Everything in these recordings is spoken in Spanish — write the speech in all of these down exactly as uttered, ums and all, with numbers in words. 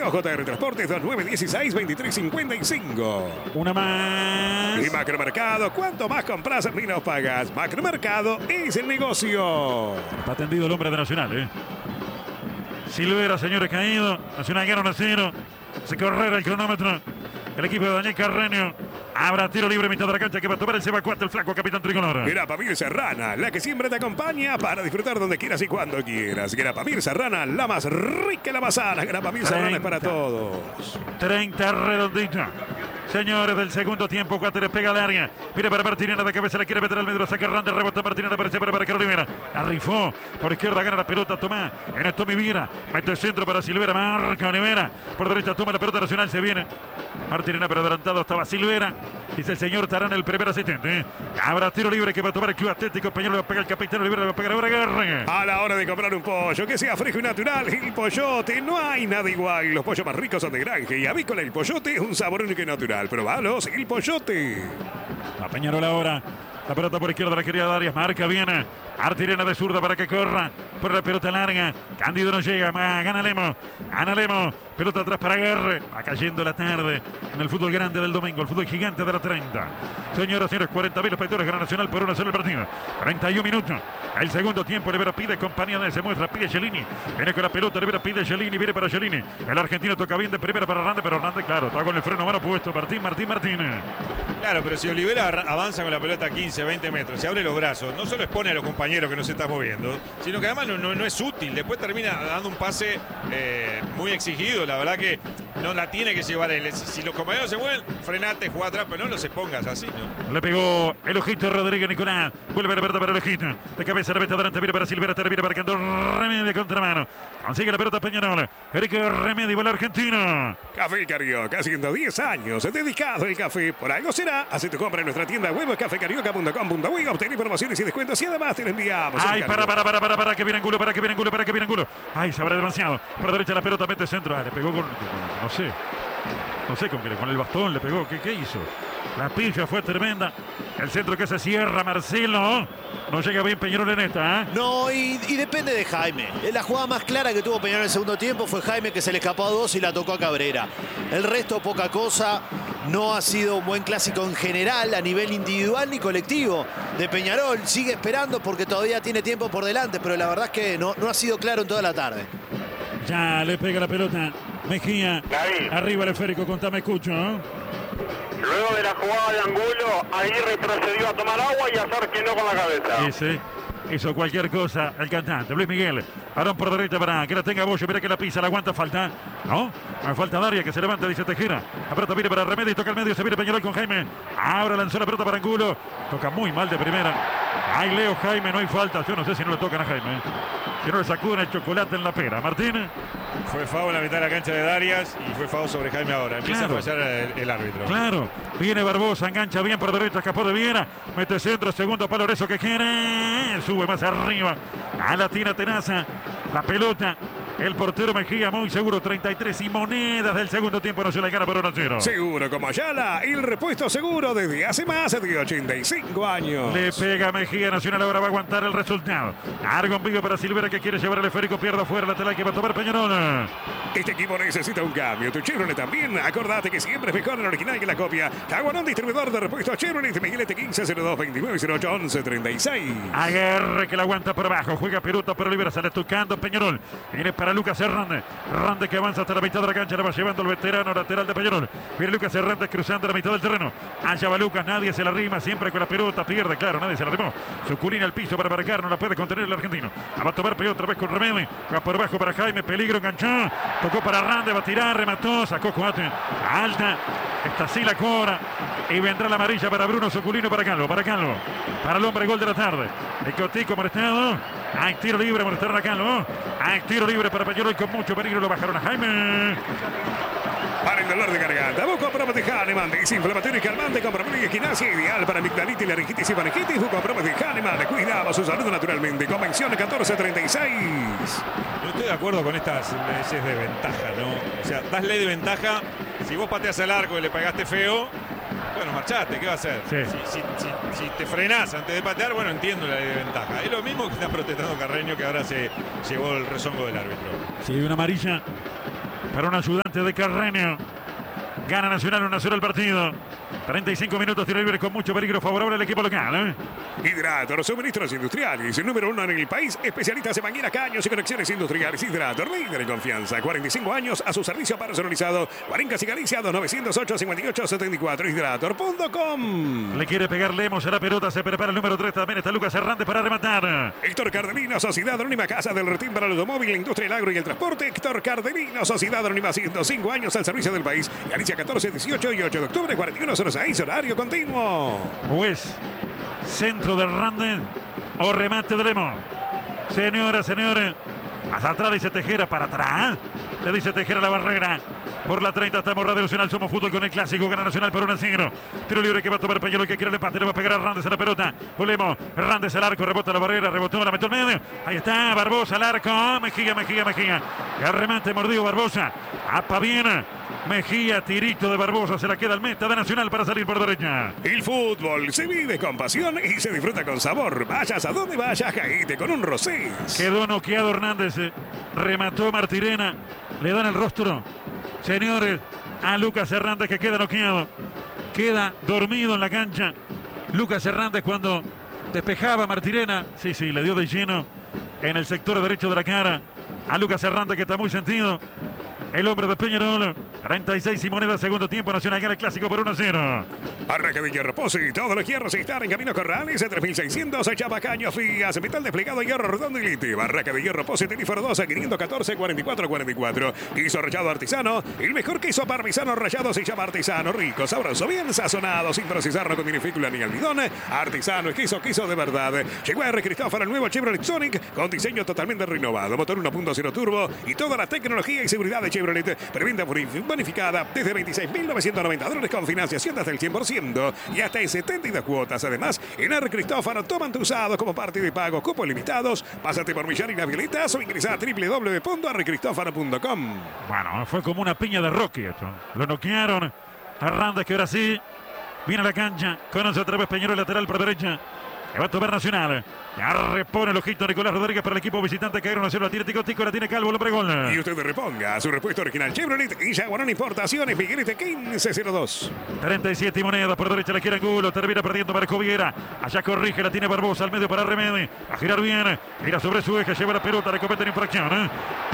Santiago J R Transportes dos nueve uno seis, veintitrés cincuenta y cinco. Una más. Y Macromercado, cuanto más compras, menos pagas. Macromercado es el negocio. Está atendido el hombre de Nacional, ¿eh? Silvera, señores, caído. Nacional gana uno a cero. Se corre el cronómetro. El equipo de Daniel Carreño. Habrá tiro libre mitad de la cancha que va a tomar el Seba Cuatro, el flaco capitán tricolor. Grapamir Serrana, la que siempre te acompaña para disfrutar donde quieras y cuando quieras. Grapamir Serrana, la más rica y la más sana. Grapamir Serrana es para todos. treinta redondita. Señores del segundo tiempo, Cuáteres pega al área. Mire para Martinena de cabeza, le quiere meter al medio, saca Rande, rebota Martinena, aparece para Carlos Olivera. Arrifó, por izquierda gana la pelota, Tomás. En esto mi Viera, mete el centro para Silvera, marca Olivera. Por derecha toma la pelota Nacional, se viene. Martinena, pero adelantado estaba Silvera. Dice el señor Tarán, el primer asistente. ¿eh? Habrá tiro libre que va a tomar el Club Atlético Español, le va a pegar el capitán Olivera, le va a pegar ahora Guerra. A la hora de comprar un pollo, que sea fresco y natural, el Pollote, no hay nada igual. Los pollos más ricos son de granja y avícola el Pollote es un sabor único y natural. Probalos, el Pollote. A Peñarol ahora. La pelota por izquierda, la querida Darias, marca bien. Artirena de zurda para que corra. Por la pelota larga. Cándido no llega. Más. Gana Lemo. Gana Lemo. Pelota atrás para Guerre. Va cayendo la tarde en el fútbol grande del domingo. El fútbol gigante de la treinta. Señoras y señores, cuarenta mil espectadores. Gana Nacional por una sola el partido. treinta y un minutos. El segundo tiempo. Rivera pide compañía de se muestra. Pide Cellini. Viene con la pelota. Rivera pide Cellini. Viene para Cellini. El argentino toca bien de primera para Hernández. Pero Hernández, claro, está con el freno a mano puesto. Martín, Martín, Martín. Claro, pero si Olivera avanza con la pelota quince, veinte metros, se abre los brazos, no solo expone a los compañeros que no se están moviendo, sino que además no, no, no es útil. Después termina dando un pase eh, muy exigido. La verdad que no la tiene que llevar él. Si, si los compañeros se mueven, frenate, jugá atrás, pero no los expongas así, ¿no? Le pegó el ojito Rodríguez Nicolás. Vuelve a la pelota para el ojito. De cabeza la mete adelante, viene para Silvera, termina marcando Remedio contramano. Consigue la pelota Peñarol. Enrique Remedio, el argentino. Café Carioca, ciento diez años, dedicado al café. Por algo será. Haz tu compra en nuestra tienda web café carioca punto com punto uy. Obtén promociones y descuentos y además te lo enviamos. Ay, para, para, para, para, para, que viene Angulo, para que viene Angulo, para que viene Angulo. Ay, se abre demasiado. Por derecha la pelota, mete centro. Ah, le pegó con, no sé. No sé con qué, con el bastón le pegó. ¿Qué, qué hizo? La pifia fue tremenda. El centro que se cierra, Marcelo. No llega bien Peñarol en esta, ¿eh? No, y, y depende de Jaime. La jugada más clara que tuvo Peñarol en el segundo tiempo fue Jaime, que se le escapó a dos y la tocó a Cabrera. El resto, poca cosa. No ha sido un buen clásico en general, a nivel individual ni colectivo de Peñarol. Sigue esperando porque todavía tiene tiempo por delante, pero la verdad es que no, no ha sido claro en toda la tarde. Ya le pega la pelota Mejía. David. Arriba el esférico, contame, escucho, ¿no? Luego de la jugada de Angulo, ahí retrocedió a tomar agua y a hacer que no con la cabeza. Ese hizo cualquier cosa el cantante. Luis Miguel. Varón por derecha para que la tenga Bollo. Mira que la pisa, la aguanta, falta. ¿No? Me falta Daria que se levanta, dice Tejera. La pelota viene para Remedio y toca el medio. Se viene Peñarol con Jaime. Ahora lanzó la pelota para Angulo. Toca muy mal de primera. Ahí Leo Jaime, no hay falta. Yo no sé si no le tocan a Jaime. Si no le sacuden el chocolate en la pera. Martín. Fue foul en la mitad de la cancha de Darias y fue foul sobre Jaime ahora. Empieza Claro. a fallar el, el árbitro. Claro. Viene Barbosa, engancha bien por derecha, escapó de Viera. Mete centro, segundo palo, eso que quiere. Sube más arriba. A la tira Tenaza. La pelota. El portero Mejía muy seguro, treinta y tres y monedas del segundo tiempo, no se le gana por uno a cero. Seguro como Ayala, el repuesto seguro desde hace más de ochenta y cinco años. Le pega Mejía, Nacional ahora va a aguantar el resultado. Largo envío para Silvera que quiere llevar el esférico, pierde afuera, lateral que va a tomar Peñarol. Este equipo necesita un cambio. Tu Chevrolet también. Acordate que siempre es mejor el original que la copia. Caguanón, distribuidor de repuestos Chevrolet. Miguelete quince cero dos veintinueve cero ocho once treinta y seis. Aguerre que la aguanta por abajo. Juega Peruta, pero Olivera sale tocando Peñarol. Viene para Lucas Hernández. Hernández que avanza hasta la mitad de la cancha. La va llevando el veterano lateral de Peñarol. Viene Lucas Hernández cruzando la mitad del terreno. Allá va Lucas. Nadie se la rima. Siempre con la pelota. Pierde, claro. Nadie se la rimó. Suculina al piso para marcar. No la puede contener el argentino. Va a tomar pelota otra vez con Remedio. Va por abajo para Jaime. Peligro, enganchó. Tocó para Hernández. Va a tirar. Remató. Sacó cuatro. Alta. Esta sí la cobra. Y vendrá la amarilla para Bruno Suculino, para Calvo, para Calvo. Para el hombre gol de la tarde. El Cotico molestado. Hay tiro libre, molestaron a Calvo. Hay tiro libre para Peñarol con mucho peligro. Lo bajaron a Jaime. Para el dolor de garganta, busco Promote Hahnemann, desinflamatorio y calmante con promedio y esquinacia, ideal para amigdalitis, laringitis y faringitis. Busco Promote Hahnemann, cuidamos su salud naturalmente. Convención catorce treinta y seis. No estoy de acuerdo con estas leyes de ventaja, ¿no? O sea, das ley de ventaja. Si vos pateas el arco y le pegaste feo, bueno, marchaste, ¿qué va a hacer? Sí. Si, si, si, si te frenás antes de patear, bueno, entiendo la ley de ventaja. Es lo mismo que está protestando Carreño, que ahora se llevó el rezongo del árbitro. Sí, una amarilla para un ayudante de Carreño. Gana Nacional uno a cero el partido. treinta y cinco minutos, tiro libre con mucho peligro favorable al equipo local. ¿eh? Hidrator, suministros industriales, el número uno en el país, especialistas en manguera, caños y conexiones industriales. Hidrator, líder en confianza, cuarenta y cinco años a su servicio personalizado. Guarincas y Galicia, dos nueve cero ocho, cinco ocho siete cuatro, hidrator punto com. Le quiere pegar Lemos a la pelota, se prepara el número tres, también está Lucas Hernández para rematar. Héctor Cardelino, Sociedad Anónima Casa del Retín para el automóvil, la industria, el agro y el transporte. Héctor Cardelino, Sociedad Anónima, ciento cinco años al servicio del país. Galicia catorce, dieciocho y ocho de octubre, cuarenta y uno cero seis, horario continuo. Pues, centro de Hernández o remate de Lemos. Señoras, señores, hacia atrás dice Tejera, para atrás. Le dice Tejera a la barrera. Por la treinta estamos Radio Nacional, somos fútbol con el clásico, gana Nacional por uno a cero. Tiro libre que va a tomar Peñarol, que quiere el empate, le va a pegar a Hernández a la pelota. Volvemos, Hernández al arco, rebota la barrera, rebotó, la metió al medio. Ahí está, Barbosa al arco, Mejía, Mejía, Mejía. El remate mordido Barbosa, apa bien. Mejía, tirito de Barbosa, se la queda al meta de Nacional para salir por derecha. El fútbol se vive con pasión y se disfruta con sabor. Vayas a donde vayas, caíte con un Rosés. Quedó noqueado Hernández, eh. remató Martirena, le dan el rostro. Señores, a Lucas Hernández que queda noqueado. Queda dormido en la cancha. Lucas Hernández cuando despejaba a Martirena. Sí, sí, le dio de lleno en el sector derecho de la cara. A Lucas Hernández que está muy sentido. El hombre de Peñarol, treinta y seis y moneda, segundo tiempo, Nacional gana el clásico por uno a cero. Arranque de hierro Posi, todos los hierros están en Camino Corrales, tres mil seiscientos, Chabacaño, Fías, metal desplegado, hierro redondo y litio. Barraca de hierro Posi, tenífero dos, quinientos catorce, cuarenta y cuatro, cuarenta y cuatro. Queso rallado artesano, el mejor queso parmesano rallado se llama artesano, rico, sabroso, bien sazonado, sin procesar, no contiene fécula ni almidón. Artesano es queso, queso de verdad. Llegó a R. Cristófaro el nuevo Chevrolet Sonic con diseño totalmente renovado, motor uno punto cero turbo y toda la tecnología y seguridad de Chevrolet. Preventa bonificada desde veintiséis mil novecientos noventa dólares con financiación hasta el cien por ciento y hasta en setenta y dos cuotas. Además, en R. Cristófaro toman tu usado como parte de pago, cupos limitados. Pásate por Millán y las Violetas o ingresa a w w w punto r cristófaro punto com. Bueno, fue como una piña de Rocky esto. Lo noquearon. Hernández que ahora sí viene a la cancha. Conoce otra vez Peñarol lateral por derecha. Que va a tomar Nacional. Ya repone el ojito Nicolás Rodríguez para el equipo visitante. Cayeron a cero. La tiene Tico Tico. La tiene Calvo. Lo pregona. Y usted reponga su respuesta original Chevrolet y Jaguarón Importaciones. Miguelete quince cero dos. treinta y siete y moneda. Por derecha la quiere Angulo. Termina perdiendo Marco Viera. Allá corrige. La tiene Barbosa. Al medio para Remedi. A girar bien. Gira sobre su eje. Lleva la pelota. Le cometen infracción. ¿eh?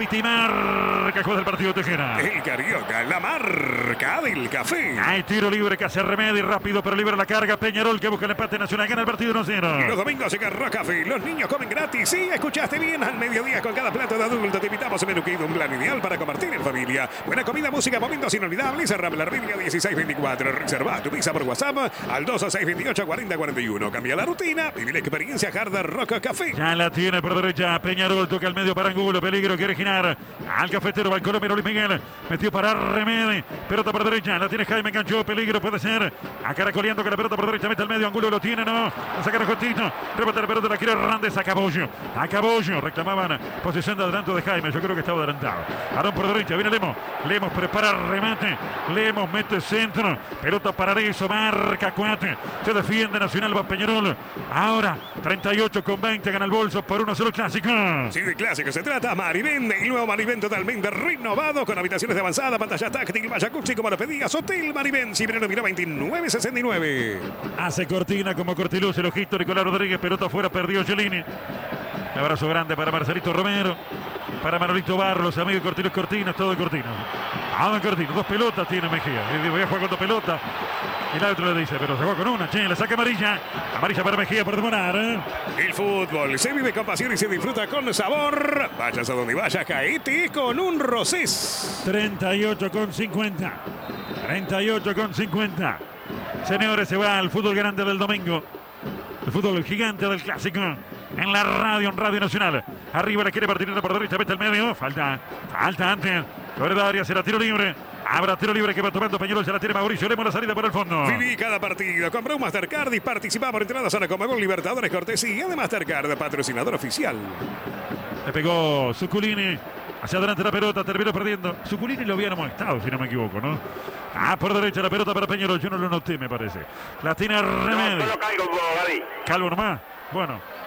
Pitimar. Que juega del partido Tejera. El Carioca. La marca del café. Hay tiro libre que hace Remedi. Rápido pero libera la carga. Peñarol que busca el empate. Nacional gana el partido uno cero. Y los domingos en Garro Café, los niños comen gratis. Sí, escuchaste bien, al mediodía con cada plato de adulto te invitamos a menú Kid, un plan ideal para compartir en familia. Buena comida, música, momentos inolvidables. Rambla Rivia dieciséis veinticuatro. Reserva tu pizza por WhatsApp al dos seis dos ocho, cuarenta cuarenta y uno. Cambia la rutina, vive la experiencia Hard Rock Café. Ya la tiene por derecha Peñarol, toca al medio para Angulo, peligro, quiere girar al cafetero, va el colombiano Luis Miguel, metió para Remedi, pelota por derecha, la tiene Jaime, enganchó, peligro, puede ser, a caracoleando con la pelota por derecha, mete al medio, Angulo lo tiene, no, la saca Rojotito, rebota la pelota, la quiere Hernández, a Cabollo, a Cabollo, reclamaban posición de adelanto de Jaime, yo creo que estaba adelantado, Arón por derecha, viene Lemos, Lemos prepara remate, Lemos mete centro, pelota para Arezzo, marca Cuate, se defiende Nacional, va Peñarol, ahora treinta y ocho con veinte, gana el bolso por uno solo clásico. Sí, de clásico se trata, Marivén, el nuevo Marivén totalmente renovado, con habitaciones de avanzada, pantalla táctil, jacuzzi como lo pedías, Hotel Marivén, Cibrero Miró veintinueve sesenta y nueve. Hace cortina como cortiluz el ojito Nicolás Rodríguez, pelota afuera, perdió Giolini. Un abrazo grande para Marcelito Romero, para Manolito Barros, los amigos Cortinos Cortinas, todo Cortino. Ah, Cortino, dos pelotas tiene Mejía. Voy a jugar con dos pelotas. Y el otro le dice, pero se juega con una, che, le saca amarilla. Amarilla para Mejía por demorar. ¿eh? El fútbol se vive con pasión y se disfruta con sabor. Vayas a donde vayas, caete con un Rosés. treinta y ocho con cincuenta. treinta y ocho con cincuenta. Señores, se va al fútbol grande del domingo. El fútbol gigante del clásico. En la radio, en Radio Nacional. Arriba la quiere partir por derecha, mete al medio. Falta, falta antes. Sobre el área, será tiro libre. Habrá tiro libre que va tomando Peñarol, se la tiene Mauricio Lemos, la salida por el fondo. Viví cada partido, compra un Mastercard y participa por entradas a la Conmebol Libertadores, cortesía de Mastercard, patrocinador oficial. Le pegó Zuculini, hacia adelante la pelota, terminó perdiendo. Zuculini lo habían amonestado, si no me equivoco, ¿no? Ah, por derecha la pelota para Peñarol, yo no lo noté, me parece. La tiene Remedi. No, solo caigo, Gaby. Calvo nomás. Bueno,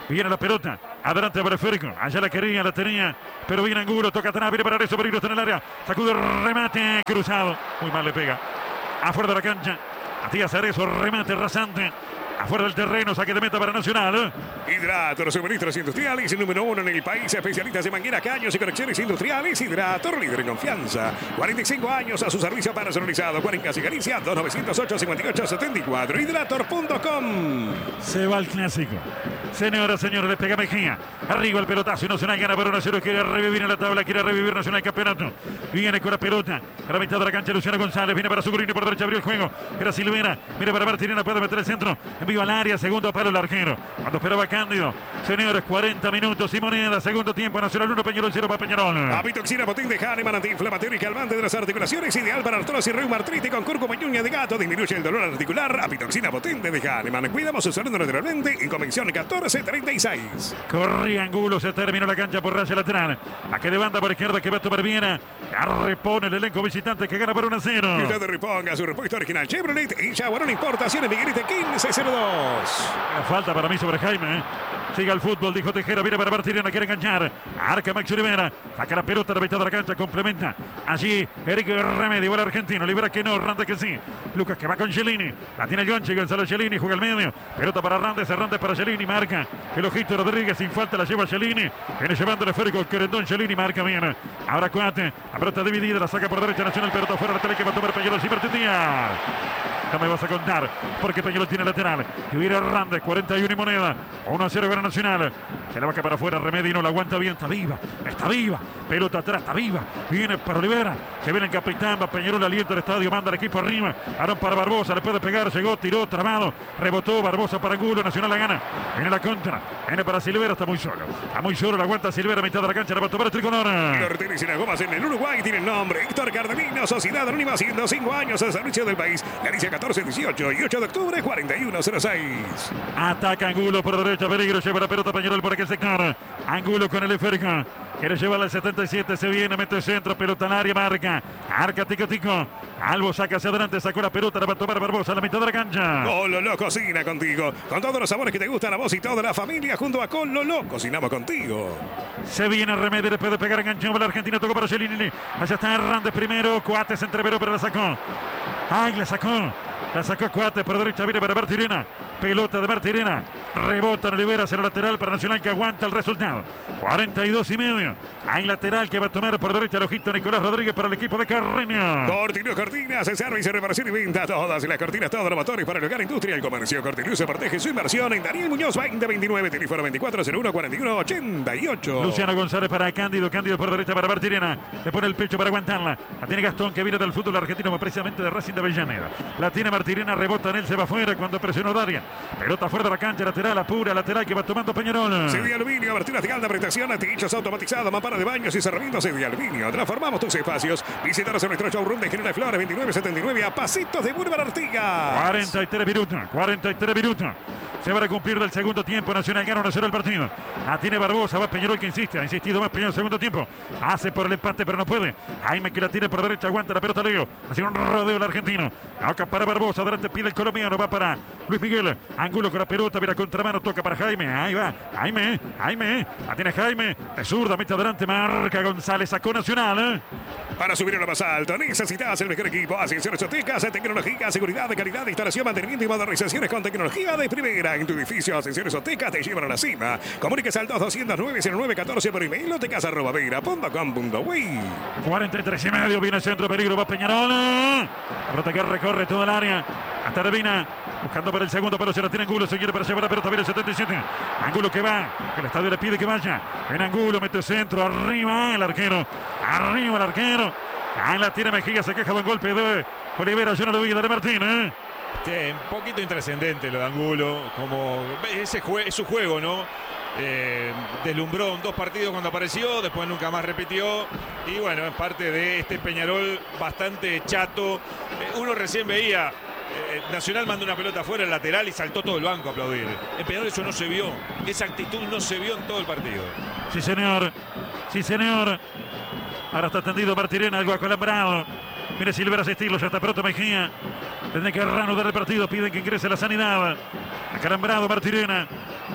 Viene la pelota. Adelante para el esférico. Allá la quería, la tenía. Pero viene Angulo. Toca atrás. Viene para eso. Peligro está en el área. Sacude, remate. Cruzado. Muy mal le pega. Afuera de la cancha. Matías Arezo. Remate rasante. Afuera del terreno, saque de meta para Nacional. Hidrator, suministros industriales, número uno en el país, especialistas de manguera, caños y conexiones industriales. Hidrator, líder en confianza. cuarenta y cinco años a su servicio personalizado. Cuarencas y Galicia, dos nueve cero ocho, cinco ocho siete cuatro. Hidrator punto com. Se va el clásico. Señoras, señores, le pega Mejía. Arriba el pelotazo y Nacional gana por uno a cero. Quiere revivir en la tabla, quiere revivir Nacional el campeonato. Viene con la pelota. A la mitad de la cancha, Luciano González. Viene para Zucurino por derecha, abrió el juego. Era Silvera. Viene para Martirena, puede meter el centro. Envío al área, segundo palo el arquero. Cuando esperaba Cándido. Señores, cuarenta minutos y moneda. Segundo tiempo, Nacional uno, Peñarol cero para Peñarol. Apitoxina Botín de Hahnemann, antiinflamatorio y calmante de las articulaciones. Ideal para artrosis, reuma, artritis con cúrcuma y uña de gato. Disminuye el dolor articular. Apitoxina Potente de Hahnemann. Cuidamos su salud naturalmente en Convención catorce treinta y seis. Corría Angulo, se terminó la cancha por raya lateral. A que de banda por izquierda que va a tomar bien. Repone el elenco visitante que gana por uno a cero. Y usted reponga su repuesto original Chevrolet y Jaguarón Importaciones Miguelite quince cero dos. Falta para mí sobre Jaime. ¿eh? Sigue el fútbol, dijo Tejera, viene para Martirena, quiere enganchar. Arca Maxi Rivera, saca la pelota a la mitad de la cancha, complementa. Allí Eric Remedio, el argentino, libera que no, Randes que sí. Lucas que va con Cellini, la tiene Gonchi, Gonzalo Cellini, juega al medio. Pelota para Randes, Randes para Cellini, marca. El ojito Rodríguez, sin falta, la lleva Cellini. Viene llevando el esférico, Querendón, Cellini, marca bien. Ahora Cuate, la pelota dividida, la saca por derecha Nacional, pelota fuera, la tele que va a tomar Peñarol, sin Martínez. No me vas a contar, porque Peñarol tiene lateral. Y viene Randes, cuarenta y uno y moneda. uno a cero gana Nacional. Se la va para afuera, Remedio no la aguanta bien, está viva, está viva. Pelota atrás, está viva. Viene para Olivera, se viene en capitán, va Peñarol, alienta el estadio, manda al equipo arriba. Arón para Barbosa, le puede pegar, llegó, tiró, trabado. Rebotó, Barbosa para Angulo, Nacional la gana. Viene la contra, viene para Silvera, está muy solo. Está muy solo, la aguanta Silvera, mitad de la cancha, la va a tomar el tricolor. Nortenis y las gomas en el Uruguay tiene el nombre Héctor Cardelino, Sociedad Anónima, ciento cinco años al servicio del país. Galicia catorce dieciocho y ocho de octubre cuarenta y uno cero seis. Ataca Angulo por derecha, peligro, lleva la pelota Peñarol por aquel sector. Angulo con el esférico. Quiere llevarla al setenta y siete, se viene, mete el centro, pelota al área, marca. Arca, tico, tico. Albo saca hacia adelante, sacó la pelota, la va a tomar Barbosa a la mitad de la cancha. Cololó cocina contigo, con todos los sabores que te gustan a vos y toda la familia, junto a Cololó cocinamos contigo. Se viene Remedio, después de pegar enganchado la Argentina, tocó para Cellini. Allá está Hernández primero, Cuate se entreveró, pero la sacó. Ay, la sacó. La sacó Cuate por derecha, viene para Martirena. Pelota de Martirena. Rebota en Olivera hacia el lateral para Nacional que aguanta el resultado. cuarenta y dos y medio. Hay lateral que va a tomar por derecha el ojito Nicolás Rodríguez para el equipo de Carreño. Cortinus Cortinas, servicio, reparación y venta. Todas las cortinas, todos los motores para el hogar, industria y el comercio. Cortinus se protege su inversión en Daniel Muñoz veinte veintinueve, teléfono veinticuatro cero uno cuarenta y uno ochenta y ocho. Luciano González para Cándido, Cándido por derecha para Martirena. Le pone el pecho para aguantarla. La tiene Gastón que viene del fútbol argentino, más precisamente de Racing de Avellaneda. La tiene Martirena, rebota en él, se va afuera cuando presionó Daria. Pelota fuera de la cancha, lateral, apura, lateral que va tomando Peñarol. C D Aluminio, aberturas de alta prestación, techos automatizados, mampara de baños y cerramientos. C D Aluminio, transformamos tus espacios. Visítanos en nuestro showroom de General Flores veintinueve setenta y nueve a pasitos de Boulevard Artigas. cuarenta y tres minutos, cuarenta y tres minutos. Se va a cumplir del segundo tiempo. Nacional gana uno a cero el partido. La tiene Barbosa, va Peñarol que insiste. Ha insistido más Peñarol en el segundo tiempo. Hace por el empate, pero no puede. Jaime que la tiene por derecha, aguanta la pelota Leo. Hace un rodeo el argentino. Acá para Barbosa, adelante pide el colombiano, va para Luis Miguel. Angulo con la pelota, mira contramano, toca para Jaime. Ahí va, Jaime, Jaime. La tiene Jaime. De zurda, mete adelante, marca González, sacó Nacional. ¿eh? Para subir a lo más alto, necesitas el mejor equipo. Ascensiones Otecas, tecnología, seguridad, de calidad, instalación, mantenimiento y modernizaciones con tecnología de primera. En tu edificio, Ascensiones Otecas te llevan a la cima. Comuníquese al dos doscientos nueve cero nueve catorce por email otecas arroba vera punto com punto uy. cuarenta y tres y medio, viene centro, peligro, va Peñarol. Pelota que recorre todo el área. Hasta Revina, buscando para el segundo, pero se la tiene Angulo, se quiere para llevar la pelota, viene el setenta y siete. Angulo que va, el estadio le pide que vaya. En Angulo, mete centro, arriba el arquero. Arriba el arquero. Ahí la tiene Mejía, se queja de un golpe de Olivera, yo no lo vi, de Martín, ¿eh? Sí, un poquito intrascendente lo de Angulo, como ese jue es su juego, ¿no? Eh, deslumbró en dos partidos cuando apareció, después nunca más repitió y bueno, es parte de este Peñarol bastante chato. Eh, uno recién veía, eh, Nacional mandó una pelota afuera, el lateral y saltó todo el banco a aplaudir. En Peñarol eso no se vio, esa actitud no se vio en todo el partido. Sí señor, sí señor. Ahora está tendido Martirena, algo acalambrado. Mire Silvera asistirlo, ya está pronto Mejía. Tendrá que reanudar el partido, piden que ingrese la sanidad. Acalambrado Martirena.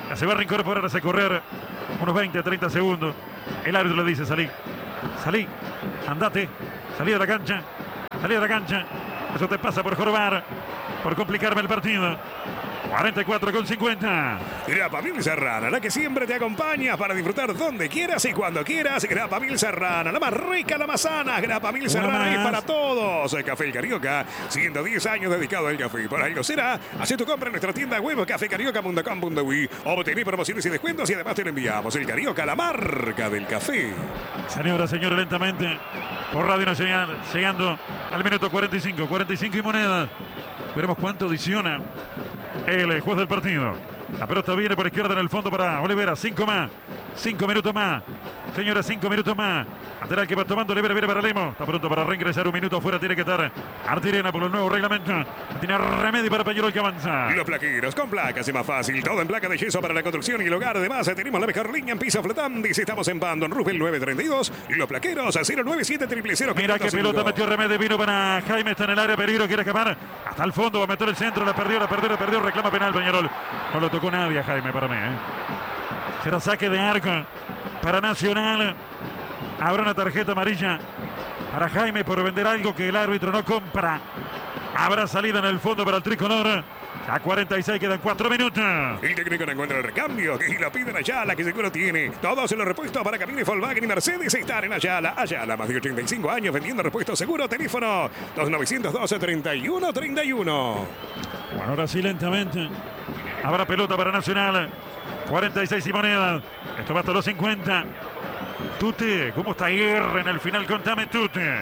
Se va a reincorporar, hace correr unos veinte, treinta segundos. El árbitro le dice, salí, salí, andate, salí de la cancha, salí de la cancha. Eso te pasa por jorobar, por complicarme el partido. cuarenta y cuatro con cincuenta. Grapa Mil Serrana, la que siempre te acompaña para disfrutar donde quieras y cuando quieras. Grapa Mil Serrana, la más rica, la más sana. Grapa Mil Serrana es para todos. El Café El Carioca, ciento diez años dedicado al café. Por algo será. Haz tu compra en nuestra tienda web café carioca punto com punto uy. Obtener promociones y descuentos y además te lo enviamos. El Carioca, la marca del café. Señora, señora, lentamente por Radio Nacional, llegando al minuto cuarenta y cinco. cuarenta y cinco y moneda. Veremos cuánto adiciona el juez del partido. La pelota viene por izquierda en el fondo para Olivera. Cinco más. Cinco minutos más. Señora, cinco minutos más. Lateral que va tomando Olivera, viene para Lemo. Está pronto para reingresar. Un minuto afuera tiene que estar Artirena por el nuevo reglamento. Tiene remedio para Peñarol que avanza. Los plaqueros con placas es más fácil. Todo en placa de yeso para la construcción y el hogar. Además, tenemos la mejor línea en piso flotante. Estamos en Bandon Rufel nueve treinta y dos. Y los plaqueros a cero nueve siete cero cero. Mira qué pelota metió Remedio. Vino para Jaime. Está en el área. Peligro. Quiere escapar. Hasta el fondo. Va a meter el centro. La perdió, la perdió, la perdió. Reclama penal Peñarol. No lo tocó nadie a Jaime para mí. ¿eh? Será saque de arco para Nacional. Habrá una tarjeta amarilla para Jaime por vender algo que el árbitro no compra. Habrá salida en el fondo para el tricolor. A cuarenta y seis quedan cuatro minutos. El técnico no encuentra el recambio y lo piden a Ayala, que seguro tiene. Todos los repuestos para camiones Volkswagen y Mercedes están en Ayala. Ayala, más de ochenta y cinco años vendiendo repuestos seguro. Teléfono dos nueve uno dos, treinta y uno treinta y uno. Bueno, ahora sí lentamente. Habrá pelota para Nacional. cuarenta y seis y moneda. Esto va hasta los cincuenta. Tute, ¿cómo está Guerra en el final? Contame, Tute.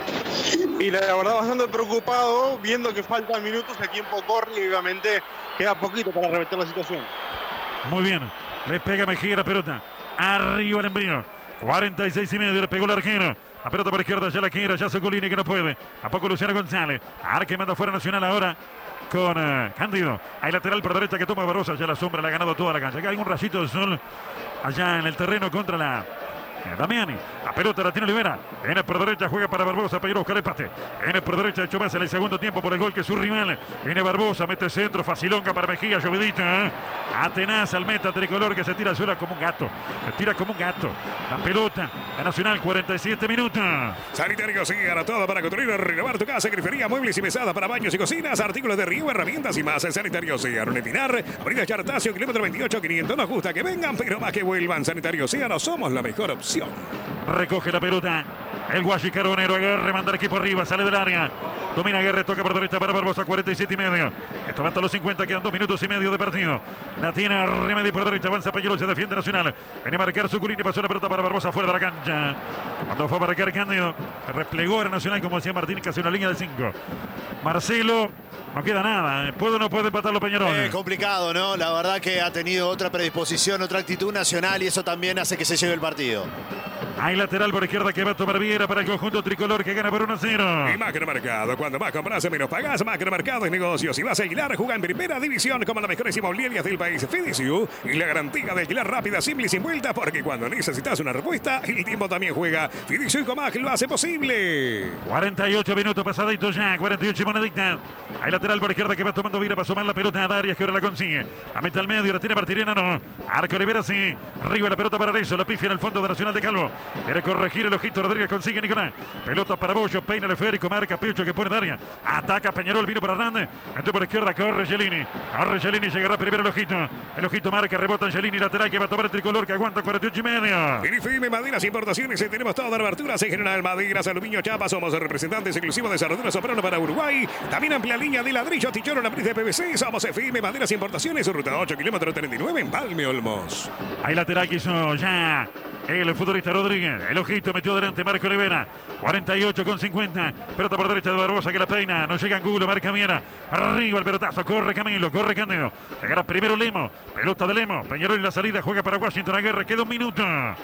Y la verdad bastante preocupado, viendo que faltan minutos, el tiempo corre y obviamente queda poquito para revertir la situación. Muy bien, le pega Mejía la pelota. Arriba el envío. cuarenta y seis y medio, le pegó el arquero. La pelota por izquierda, ya la quiere, ya Socolini que no puede. A poco Luciano González. Arque manda fuera Nacional ahora con uh, Cándido. Hay lateral por derecha que toma Barbosa, ya la sombra le ha ganado toda la cancha. Acá hay un rayito de sol allá en el terreno contra la Damiani. La pelota la tiene Olivera. Viene por derecha, juega para Barbosa. Para ir a buscar empate. Viene por derecha, hecho más en el segundo tiempo por el gol que su rival. Viene Barbosa, mete centro, facilonga para Mejía, llovedita. ¿eh? Atenaza al meta tricolor que se tira sola como un gato. Se tira como un gato. La pelota, la Nacional, cuarenta y siete minutos. Sanitario Sierra, todo para construir o renovar tu casa, grifería, muebles y mesada para baños y cocinas, artículos de río, herramientas y más. El Sanitario Sierra, Unetinar, Avenida Chartacio, kilómetro veintiocho, quinientos. Nos gusta que vengan, pero más que vuelvan. Sanitario Sierra, somos la mejor opción. Recoge la pelota el Guachi Carbonero. Agarre, manda el equipo arriba, sale del área. Domina Aguerre, toca por derecha para Barbosa, cuarenta y siete y medio. Esto va hasta los cincuenta, quedan dos minutos y medio de partido. La tiene Remedio por derecha, avanza Peñarol, se defiende Nacional. Viene a marcar Suculini, pasó la pelota para Barbosa fuera de la cancha. Cuando fue a marcar Cándido, replegó a Nacional, como decía Martín, casi una línea de cinco. Marcelo, no queda nada. ¿Puede o no puede empatarlo Peñarol? Es complicado, ¿no? La verdad que ha tenido otra predisposición, otra actitud Nacional y eso también hace que se lleve el partido. Hay lateral por izquierda que va a tomar Viera para el conjunto tricolor que gana por uno a cero. Y Macromercado, cuando más compras menos pagas. Macromercado es negocio. Si vas a alquilar, juega en primera división como las mejores inmobiliarias del país. Fidisu y la garantía de alquilar rápida, simple y sin vuelta, porque cuando necesitas una respuesta, el tiempo también juega. Fidisu y Comag lo hace posible. cuarenta y ocho minutos pasaditos ya, cuarenta y ocho y monedita. Hay lateral por izquierda que va tomando Viera para sumar la pelota a Darias, que ahora la consigue. A meta al medio, la tiene Martirena, no. Arco Rivera sí. Arriba la pelota para Arezzo, la pifia en el fondo de Nacional de Calvo. Quiere corregir el ojito Rodríguez, consigue Nicolás. Pelota para Bollo, peina el esférico, marca Picho que pone Daria. Ataca Peñarol, vino para Hernández. Metió por izquierda, corre Gelini. Corre Gelini, llegará primero el ojito. El ojito marca, rebota Gelini, lateral que va a tomar el tricolor que aguanta cuarenta y ocho y medio. Inifime Maderas Importaciones, tenemos todas las aberturas en general. Maderas, aluminio, chapa, somos representantes exclusivos de Cerradura Soprano para Uruguay. También amplia línea de ladrillo, tichero, lambriz de P V C. Somos F M Maderas Importaciones, ruta ocho, kilómetro treinta y nueve en Palme Olmos. Hay lateral que hizo ya el futbolista Rodríguez. El ojito metió delante Marco Olivera. cuarenta y ocho con cincuenta. Pelota por derecha de Barbosa que la peina. No llega Angulo, marca Miera. Arriba el pelotazo. Corre Camilo, corre Cándido. Llegará primero Lemo. Pelota de Lemo. Peñarol en la salida. Juega para Washington Aguirre. Queda un minuto.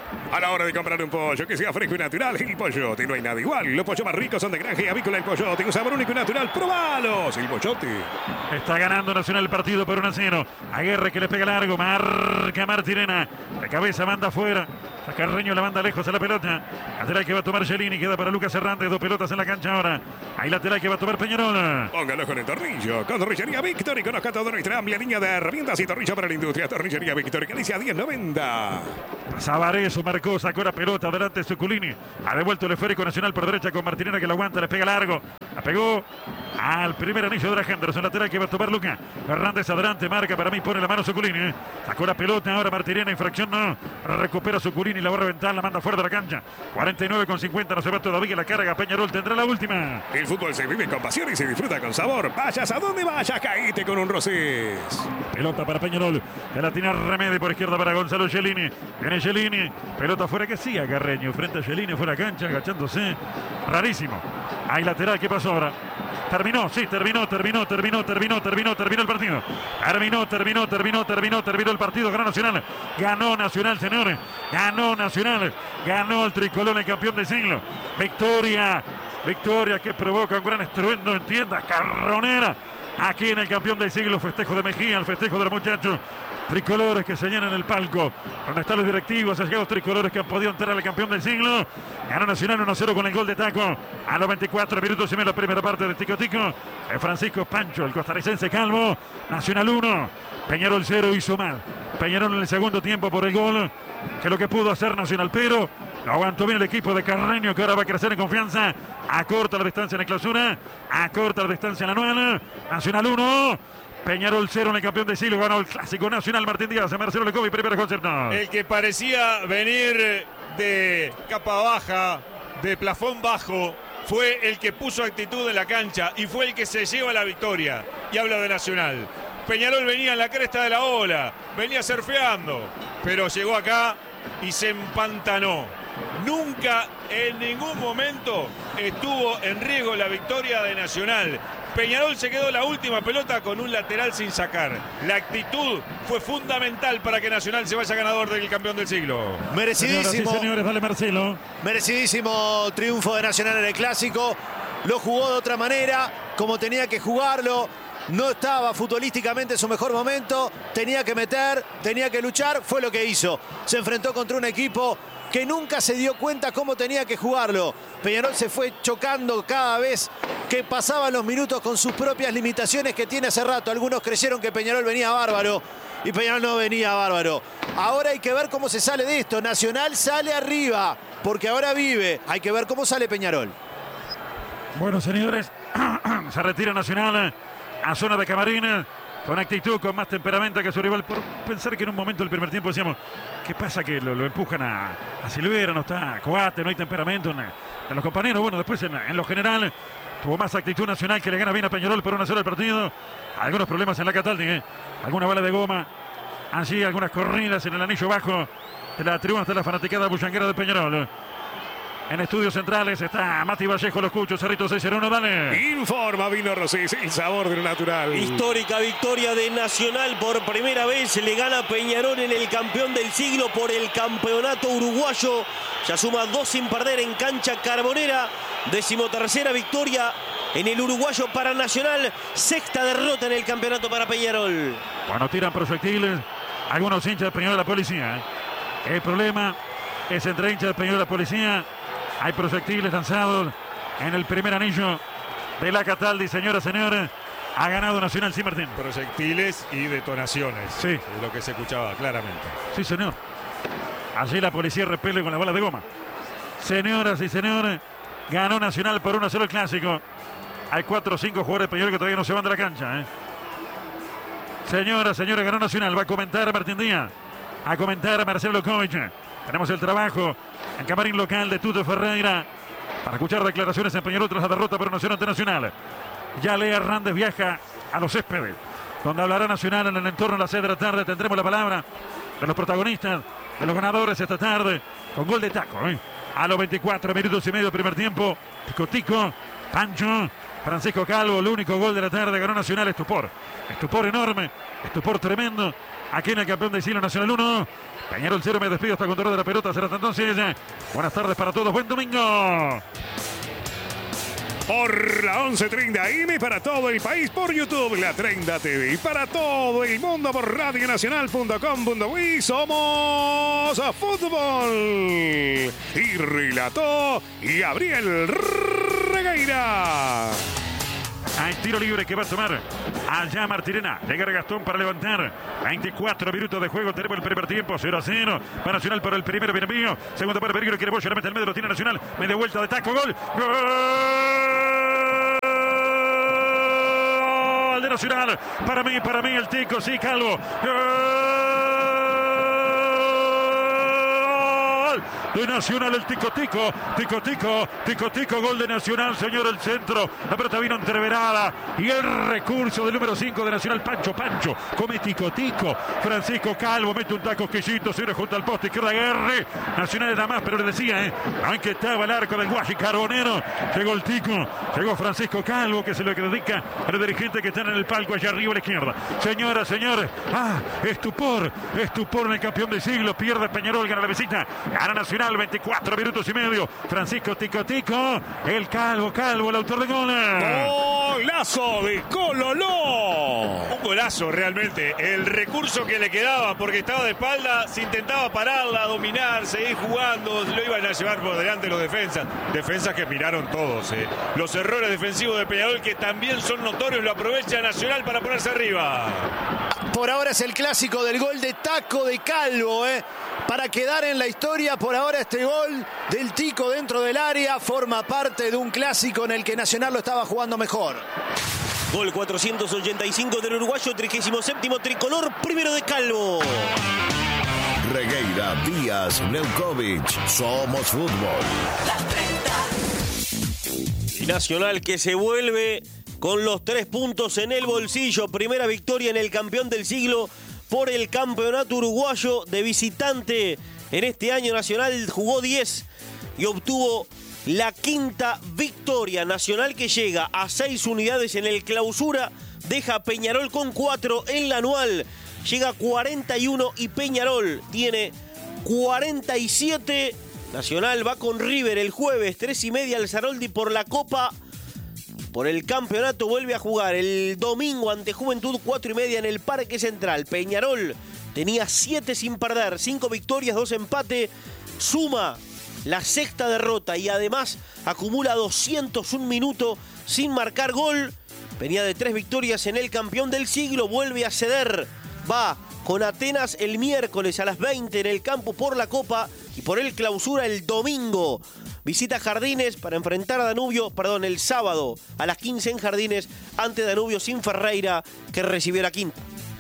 A la hora de comprar un pollo que sea fresco y natural, el Pollote. No hay nada igual. Los pollos más ricos son de granja y avícola el Pollote. Un sabor único y natural. ¡Probalos! El Pollote. Está ganando Nacional el partido por uno a cero. Aguirre que le pega largo. Marca Martirena. De cabeza manda afuera. Carreño la manda lejos a la pelota. Lateral que va a tomar Gelini. Queda para Lucas Hernández. Dos pelotas en la cancha ahora. Hay lateral que va a tomar Peñarol. Póngalo con el tornillo. Con Tornillería Víctor y conozca toda nuestra amplia línea de herramientas y tornillo para la industria. Tornillería Víctor, Galicia diez noventa. Savareso marcó, sacó la pelota. Adelante Zuculini. Ha devuelto el esférico nacional por derecha con Martinena que lo aguanta. Le pega largo. La pegó al primer anillo de la Henderson. Lateral que va a tomar Lucas Hernández. Adelante. Marca para mí. Pone la mano Zuculini. Sacó la pelota. Ahora Martinena. Infracción no. Recupera Zuculini. La va a reventar. La manda fuera de la cancha. cuarenta y nueve con cincuenta. No se va todavía la carga. Peñarol tendrá la última. El fútbol se vive con pasión y se disfruta con sabor. Vayas a donde vayas. Caíte con un Rosés. Pelota para Peñarol. De la tiene Remedi por izquierda para Gonzalo Gelini. Viene Gelini. Pelota fuera que siga Carreño. Frente a Gelini. Fuera cancha. Agachándose. Rarísimo. Hay lateral. ¿Qué pasó ahora? Terminó, sí, terminó, terminó, terminó, terminó, terminó, terminó el partido. Terminó, terminó, terminó, terminó, terminó el partido. Ganó Nacional. Ganó Nacional, señores. Ganó Nacional. Ganó el tricolor, el campeón del siglo. Victoria. Victoria que provoca un gran estruendo en tienda carronera. Aquí en el campeón del siglo, festejo de Mejía, el festejo de los muchachos. Tricolores que se llenan el palco. Donde están los directivos, los tricolores que han podido entrar al campeón del siglo. Ganó Nacional uno a cero con el gol de Taco. A los veinticuatro minutos y medio la primera parte de Tico Tico. Francisco Pancho, el costarricense Calvo. Nacional uno. Peñarol cero hizo mal. Peñarol en el segundo tiempo por el gol. Que lo que pudo hacer Nacional, pero lo aguantó bien el equipo de Carreño, que ahora va a crecer en confianza. Acorta la distancia en la clausura. Acorta la distancia en la anual. Nacional uno. Peñarol cero en el campeón de siglo. Ganó el clásico Nacional. Martín Díaz, Marcelo Lecovi, primer concerto. El que parecía venir de capa baja, de plafón bajo, fue el que puso actitud en la cancha y fue el que se lleva la victoria. Y habla de Nacional. Peñarol venía en la cresta de la ola, venía surfeando, pero llegó acá y se empantanó. Nunca en ningún momento estuvo en riesgo la victoria de Nacional. Peñarol se quedó la última pelota con un lateral sin sacar. La actitud fue fundamental para que Nacional se vaya ganador del campeón del siglo. Merecidísimo. Señoras y señores, dale Marcelo. Merecidísimo triunfo de Nacional en el Clásico. Lo jugó de otra manera, como tenía que jugarlo. No estaba futbolísticamente en su mejor momento. Tenía que meter, tenía que luchar. Fue lo que hizo. Se enfrentó contra un equipo que nunca se dio cuenta cómo tenía que jugarlo. Peñarol se fue chocando cada vez que pasaban los minutos con sus propias limitaciones que tiene hace rato. Algunos creyeron que Peñarol venía bárbaro y Peñarol no venía bárbaro. Ahora hay que ver cómo se sale de esto. Nacional sale arriba porque ahora vive. Hay que ver cómo sale Peñarol. Bueno, señores, se retira Nacional a zona de camarín. Con actitud, con más temperamento que su rival. Por pensar que en un momento del primer tiempo decíamos, ¿qué pasa? Que lo, lo empujan a, a Silvera, no está Coate, no hay temperamento en, en los compañeros. Bueno, después en, en lo general tuvo más actitud Nacional, que le gana bien a Peñarol por una sola el partido. Algunos problemas en la Cataldi, ¿eh? Alguna bala de goma. Allí algunas corridas en el anillo bajo de la tribuna de la fanaticada bullanguera de Peñarol. En estudios centrales está Mati Vallejo, lo escucho, Cerrito seis cero uno, dale. Informa Vino Rosés, el sabor de lo natural. Histórica victoria de Nacional por primera vez. Le gana Peñarol en el campeón del siglo por el campeonato uruguayo. Ya suma dos sin perder en cancha carbonera. Decimotercera victoria en el uruguayo para Nacional. Sexta derrota en el campeonato para Peñarol. Bueno, tiran proyectiles algunos hinchas de Peñarol de la policía. ¿eh? El problema es entre hinchas de Peñarol de la policía. Hay proyectiles lanzados en el primer anillo de la Cataldi, señoras y señores. Ha ganado Nacional, sí, Martín. Proyectiles y detonaciones. Sí. Es lo que se escuchaba claramente. Sí, señor. Allí la policía repele con la bala de goma. Señoras y señores, ganó Nacional por uno cero el clásico. Hay cuatro o cinco jugadores de Peñarol que todavía no se van de la cancha. ¿eh? Señoras, señores, ganó Nacional. Va a comentar Martín Díaz. A comentar Marcelo Lokovic. Tenemos el trabajo en camarín local de Tuto Ferreira para escuchar declaraciones en Peñarol tras la derrota por Nacional ante Nacional. Ya Lea Hernández viaja a los céspedes, donde hablará Nacional en el entorno a las seis de la tarde. Tendremos la palabra de los protagonistas, de los ganadores esta tarde, con gol de Taco. ¿eh? A los veinticuatro minutos y medio del primer tiempo, Tico Tico, Pancho, Francisco Calvo, el único gol de la tarde. Ganó Nacional. Estupor, estupor enorme, estupor tremendo. Aquí en el campeón del siglo, Nacional uno. Peñarol cero, me despido hasta control de la pelota. Será hasta entonces. Buenas tardes para todos. Buen domingo. por la once treinta A M para todo el país, por YouTube, la treinta T V, y para todo el mundo por radio nacional punto com punto uy. Somos Fútbol. Y relató Gabriel Regueira. Hay tiro libre que va a tomar allá Martirena. Llega Gastón para levantar. veinticuatro minutos de juego. Tenemos el primer tiempo. cero a cero. Para Nacional por el primero. Bien mío. Segundo para Peligro. Quiere Boya. Le mete el medio. Lo tiene Nacional. Media vuelta de taco. Gol. Gol de Nacional. Para mí, para mí el Tico. Sí, Calvo. Gol de Nacional, el Tico Tico, Tico Tico, Tico Tico, gol de Nacional, señor, el centro, la pelota vino entreverada y el recurso del número cinco de Nacional, Pancho, Pancho, come Tico Tico, Francisco Calvo, mete un taco exquisito, se viene junto al poste, izquierda Guerre, Nacional nada más, pero le decía, eh, aunque estaba el arco del Guaji Carbonero, llegó el Tico, llegó Francisco Calvo, que se lo dedica a los dirigentes que están en el palco allá arriba a la izquierda. Señoras, señores, ah, estupor, estupor en el campeón del siglo, pierde Peñarol, gana la visita, gana Nacional. veinticuatro minutos y medio. Francisco Tico Tico, el Calvo, Calvo, el autor de gol. Golazo de Cololó. Un golazo realmente. El recurso que le quedaba porque estaba de espalda, se intentaba pararla, dominar, seguir jugando, lo iban a llevar por delante los defensas. Defensas que miraron todos. Eh. Los errores defensivos de Peñarol que también son notorios, lo aprovecha Nacional para ponerse arriba. Por ahora es el clásico del gol de taco de Calvo, ¿eh? Para quedar en la historia, por ahora este gol del Tico dentro del área forma parte de un clásico en el que Nacional lo estaba jugando mejor. Gol cuatrocientos ochenta y cinco del uruguayo, trigésimo séptimo tricolor, primero de Calvo. Regueira, Díaz, Neukovic, Somos Fútbol. Y Nacional que se vuelve con los tres puntos en el bolsillo. Primera victoria en el campeón del siglo por el campeonato uruguayo de visitante. En este año Nacional jugó diez y obtuvo la quinta victoria. Nacional que llega a seis unidades en el clausura, deja a Peñarol con cuatro en la anual. Llega a cuarenta y uno y Peñarol tiene cuarenta y siete. Nacional va con River el jueves, tres y media al Saroldi por la Copa. Por el campeonato vuelve a jugar el domingo ante Juventud, cuatro y media en el Parque Central. Peñarol tenía siete sin perder, cinco victorias, dos empates. Suma la sexta derrota y además acumula doscientos un minutos sin marcar gol. Venía de tres victorias en el campeón del siglo, vuelve a ceder. Va con Atenas el miércoles a las veinte en el campo por la Copa y por el clausura el domingo. Visita Jardines para enfrentar a Danubio, perdón, el sábado a las quince en Jardines ante Danubio sin Ferreira, que recibiera quinta.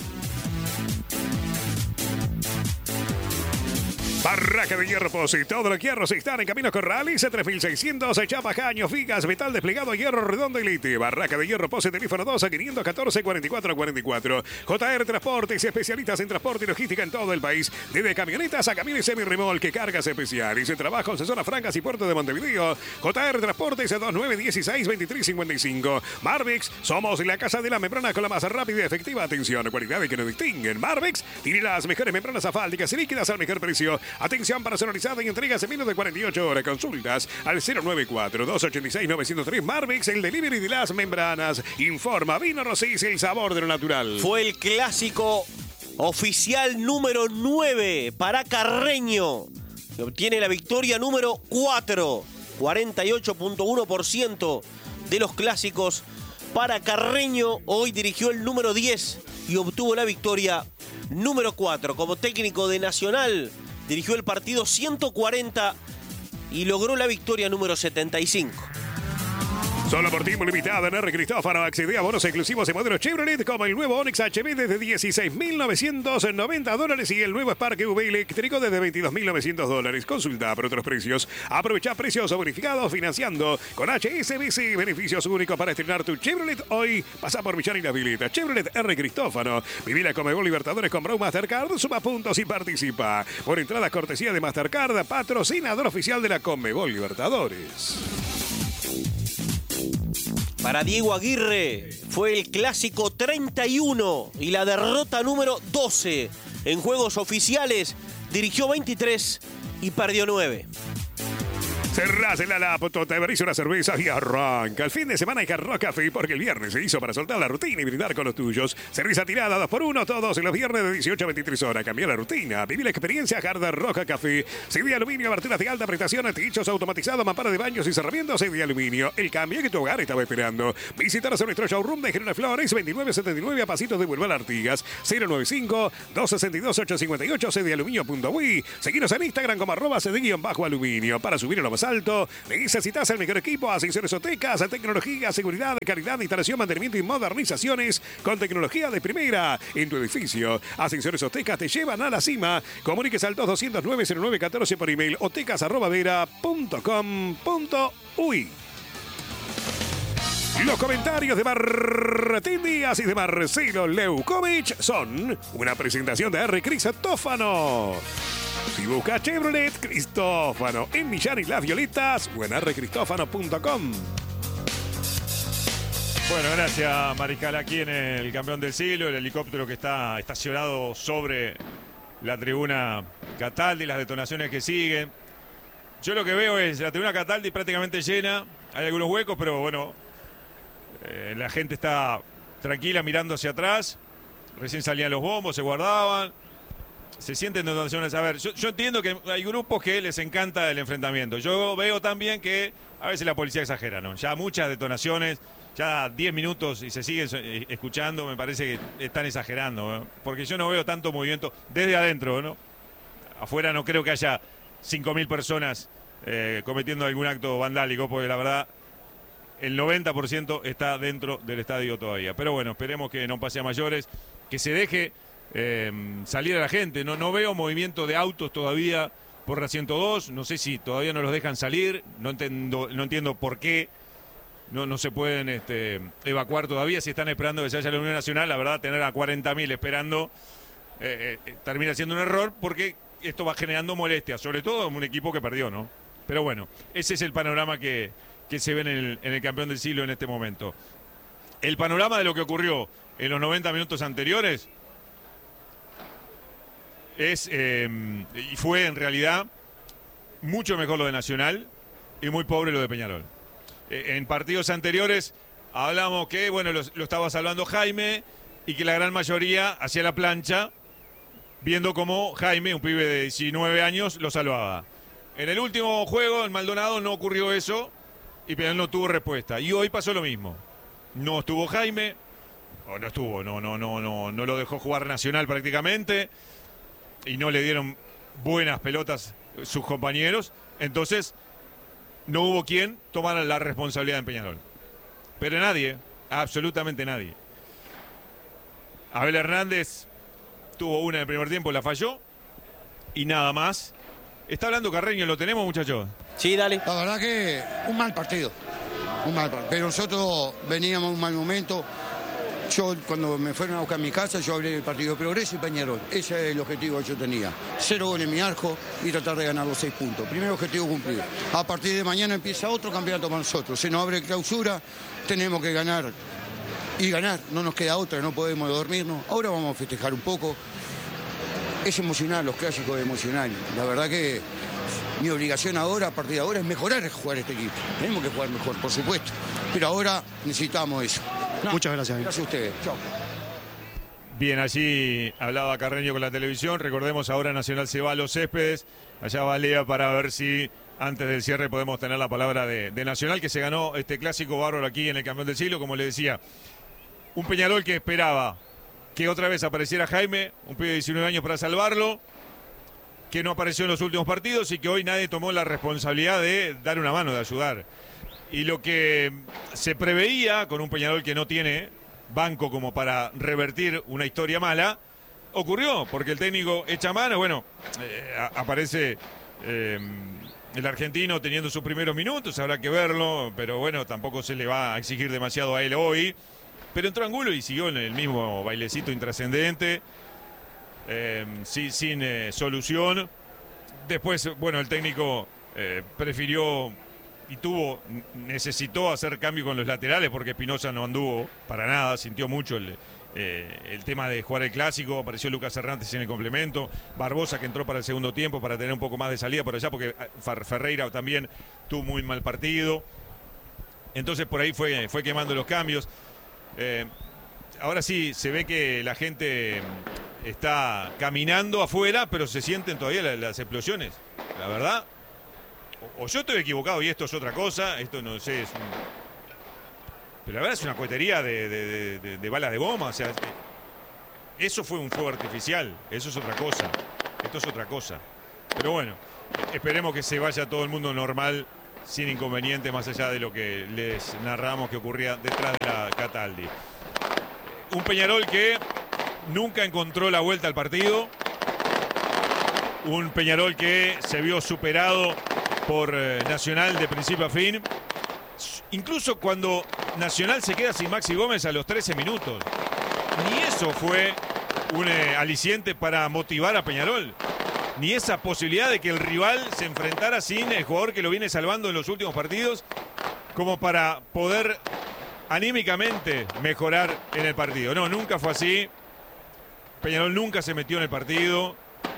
Barraca de Hierro Posi. Todos los hierros están en Caminos Corrales, tres mil seiscientos, chapa, caños, vigas, metal desplegado, hierro redondo elite. Barraca de Hierro Posi, teléfono dos a quinientos catorce, cuarenta y cuatro cuarenta y cuatro. J R Transportes, especialistas en transporte y logística en todo el país. Desde camionetas a camiones semirremolque, cargas especiales, trabajos en zonas francas y puerto de Montevideo. J R Transportes, dos nueve uno seis, veintitrés cincuenta y cinco. Marvex, somos la casa de la membrana con la más rápida y efectiva atención. Cualidades que nos distinguen. Marvex tiene las mejores membranas asfálticas y líquidas al mejor precio. Atención personalizada y entregas en menos de cuarenta y ocho horas. Consultas al cero nueve cuatro, dos ocho seis, nueve cero tres. Marvex, el delivery de las membranas. Informa Vino Rosés, el sabor de lo natural. Fue el clásico oficial número nueve para Carreño, que obtiene la victoria número cuatro. cuarenta y ocho punto uno por ciento de los clásicos para Carreño. Hoy dirigió el número diez y obtuvo la victoria número cuatro. Como técnico de Nacional, dirigió el partido ciento cuarenta y logró la victoria número setenta y cinco. Solo por tiempo limitado en R. Cristófano. Accede a bonos exclusivos en modelos Chevrolet como el nuevo Onix H V desde dieciséis mil novecientos noventa dólares y el nuevo Spark V eléctrico desde veintidós mil novecientos dólares. Consulta por otros precios. Aprovecha precios bonificados financiando con H S B C. Beneficios únicos para estrenar tu Chevrolet hoy. Pasa por Millán y las Viletas. Chevrolet R. Cristófano. Viví la Conmebol Libertadores con Brown Mastercard. Suma puntos y participa. Por entradas cortesía de Mastercard, patrocinador oficial de la Conmebol Libertadores. Para Diego Aguirre fue el clásico treinta y uno y la derrota número doce. En juegos oficiales dirigió veintitrés y perdió nueve. Cerrás el laptop, te abrís una cerveza y arranca. El fin de semana hay Hard Rock Café porque el viernes se hizo para soltar la rutina y brindar con los tuyos. Cerveza tirada dos por uno todos en los viernes de dieciocho a veintitrés horas. Cambia la rutina. Viví la experiencia Hard Rock Café. C D aluminio, aberturas de alta prestación, techos automatizados, mamparas de baños y cerramientos. C D aluminio. El cambio que tu hogar estaba esperando. Visítanos en nuestro showroom de General Flores, veintinueve setenta y nueve a pasitos de Boulevard Artigas. cero noventa y cinco, dos sesenta y dos, ochocientos cincuenta y ocho, c d aluminio punto uy. Seguinos en Instagram como arroba cd-aluminio. Para subir a lo más alto, necesitas el mejor equipo, ascensores Otecas, tecnología, seguridad, calidad, instalación, mantenimiento y modernizaciones con tecnología de primera en tu edificio. Ascensores Otecas te llevan a la cima. Comuníquese al dos doscientos nueve cero nueve catorce por email otecas arroba vera punto com punto uy. Los comentarios de Martín Díaz y de Marcelo Leukovic son una presentación de R. Cristófano. Si buscas Chevrolet Cristófano en Millán y Las Violetas o en r cristófano punto com. Bueno, gracias Mariscal. Aquí en el campeón del siglo, el helicóptero que está estacionado sobre la tribuna Cataldi, las detonaciones que siguen. Yo lo que veo es la tribuna Cataldi prácticamente llena. Hay algunos huecos, pero bueno, eh, la gente está tranquila mirando hacia atrás. Recién salían los bombos, se guardaban. Se sienten detonaciones. A ver, yo, yo entiendo que hay grupos que les encanta el enfrentamiento. Yo veo también que a veces la policía exagera, ¿no? Ya muchas detonaciones, ya diez minutos y se siguen escuchando, me parece que están exagerando, ¿no? Porque yo no veo tanto movimiento desde adentro, ¿no? Afuera no creo que haya cinco mil personas eh, cometiendo algún acto vandálico, porque la verdad el noventa por ciento está dentro del estadio todavía. Pero bueno, esperemos que no pase a mayores, que se deje Eh, salir a la gente. No, no veo movimiento de autos todavía por la ciento dos. No sé si todavía no los dejan salir. No entiendo, no entiendo por qué no, no se pueden este, evacuar todavía. Si están esperando que se haya la Unión Nacional, la verdad, tener a cuarenta mil esperando eh, eh, termina siendo un error, porque esto va generando molestias, sobre todo en un equipo que perdió, ¿no? Pero bueno, ese es el panorama que, que se ve en el, en el campeón del siglo en este momento. El panorama de lo que ocurrió en los noventa minutos anteriores es, eh, y fue en realidad mucho mejor lo de Nacional y muy pobre lo de Peñarol. Eh, en partidos anteriores hablamos que, bueno, lo, lo estaba salvando Jaime y que la gran mayoría hacía la plancha, viendo cómo Jaime, un pibe de diecinueve años, lo salvaba. En el último juego, en Maldonado, no ocurrió eso y Peñarol no tuvo respuesta. Y hoy pasó lo mismo. No estuvo Jaime, o no estuvo, no, no, no, no, no lo dejó jugar Nacional prácticamente, y no le dieron buenas pelotas sus compañeros, entonces no hubo quien tomara la responsabilidad en Peñarol. Pero nadie, absolutamente nadie. Abel Hernández tuvo una en el primer tiempo, la falló, y nada más. Está hablando Carreño, ¿lo tenemos, muchachos? Sí, dale. La verdad que un mal partido, un mal partido. Pero nosotros veníamos en un mal momento. Yo, cuando me fueron a buscar mi casa, yo hablé del partido de Progreso y Peñarol. Ese es el objetivo que yo tenía. Cero goles en mi arco y tratar de ganar los seis puntos. Primer objetivo cumplido. A partir de mañana empieza otro campeonato para nosotros. Se nos abre clausura, tenemos que ganar y ganar. No nos queda otra, no podemos dormirnos. Ahora vamos a festejar un poco. Es emocional, los clásicos es emocional. La verdad que mi obligación ahora, a partir de ahora, es mejorar jugar este equipo. Tenemos que jugar mejor, por supuesto. Pero ahora necesitamos eso. No, muchas gracias. Gracias a ustedes. Chao. Bien, allí hablaba Carreño con la televisión. Recordemos, ahora Nacional se va a Los Céspedes. Allá va Lea para ver si antes del cierre podemos tener la palabra de, de Nacional, que se ganó este clásico bárbaro aquí en el campeón del siglo. Como le decía, un Peñarol que esperaba que otra vez apareciera Jaime, un pibe de diecinueve años, para salvarlo, que no apareció en los últimos partidos y que hoy nadie tomó la responsabilidad de dar una mano, de ayudar. Y lo que se preveía con un Peñarol que no tiene banco como para revertir una historia mala, ocurrió, porque el técnico echa mano. Bueno, eh, aparece eh, el argentino teniendo sus primeros minutos, habrá que verlo, pero bueno, tampoco se le va a exigir demasiado a él hoy. Pero entró Angulo y siguió en el mismo bailecito intrascendente, eh, sin, sin eh, solución. Después, bueno, el técnico eh, prefirió y tuvo, necesitó hacer cambio con los laterales, porque Espinosa no anduvo para nada, sintió mucho el, eh, el tema de jugar el clásico. Apareció Lucas Hernández en el complemento, Barbosa que entró para el segundo tiempo para tener un poco más de salida por allá, porque Ferreira también tuvo muy mal partido. Entonces por ahí fue, fue quemando los cambios. Eh, ahora sí se ve que la gente está caminando afuera, pero se sienten todavía las, las explosiones. La verdad, o, o yo estoy equivocado y esto es otra cosa, esto no sé, es un... pero la verdad es una cohetería de, de, de, de balas de goma. O sea, eso fue un fuego artificial, eso es otra cosa, esto es otra cosa. Pero bueno, esperemos que se vaya todo el mundo normal, sin inconveniente, más allá de lo que les narramos que ocurría detrás de la Cataldi. Un Peñarol que nunca encontró la vuelta al partido. Un Peñarol que se vio superado por eh, Nacional de principio a fin. Incluso cuando Nacional se queda sin Maxi Gómez a los trece minutos. Ni eso fue un eh, aliciente para motivar a Peñarol. Ni esa posibilidad de que el rival se enfrentara sin el jugador que lo viene salvando en los últimos partidos, como para poder anímicamente mejorar en el partido. No, nunca fue así. Peñarol nunca se metió en el partido.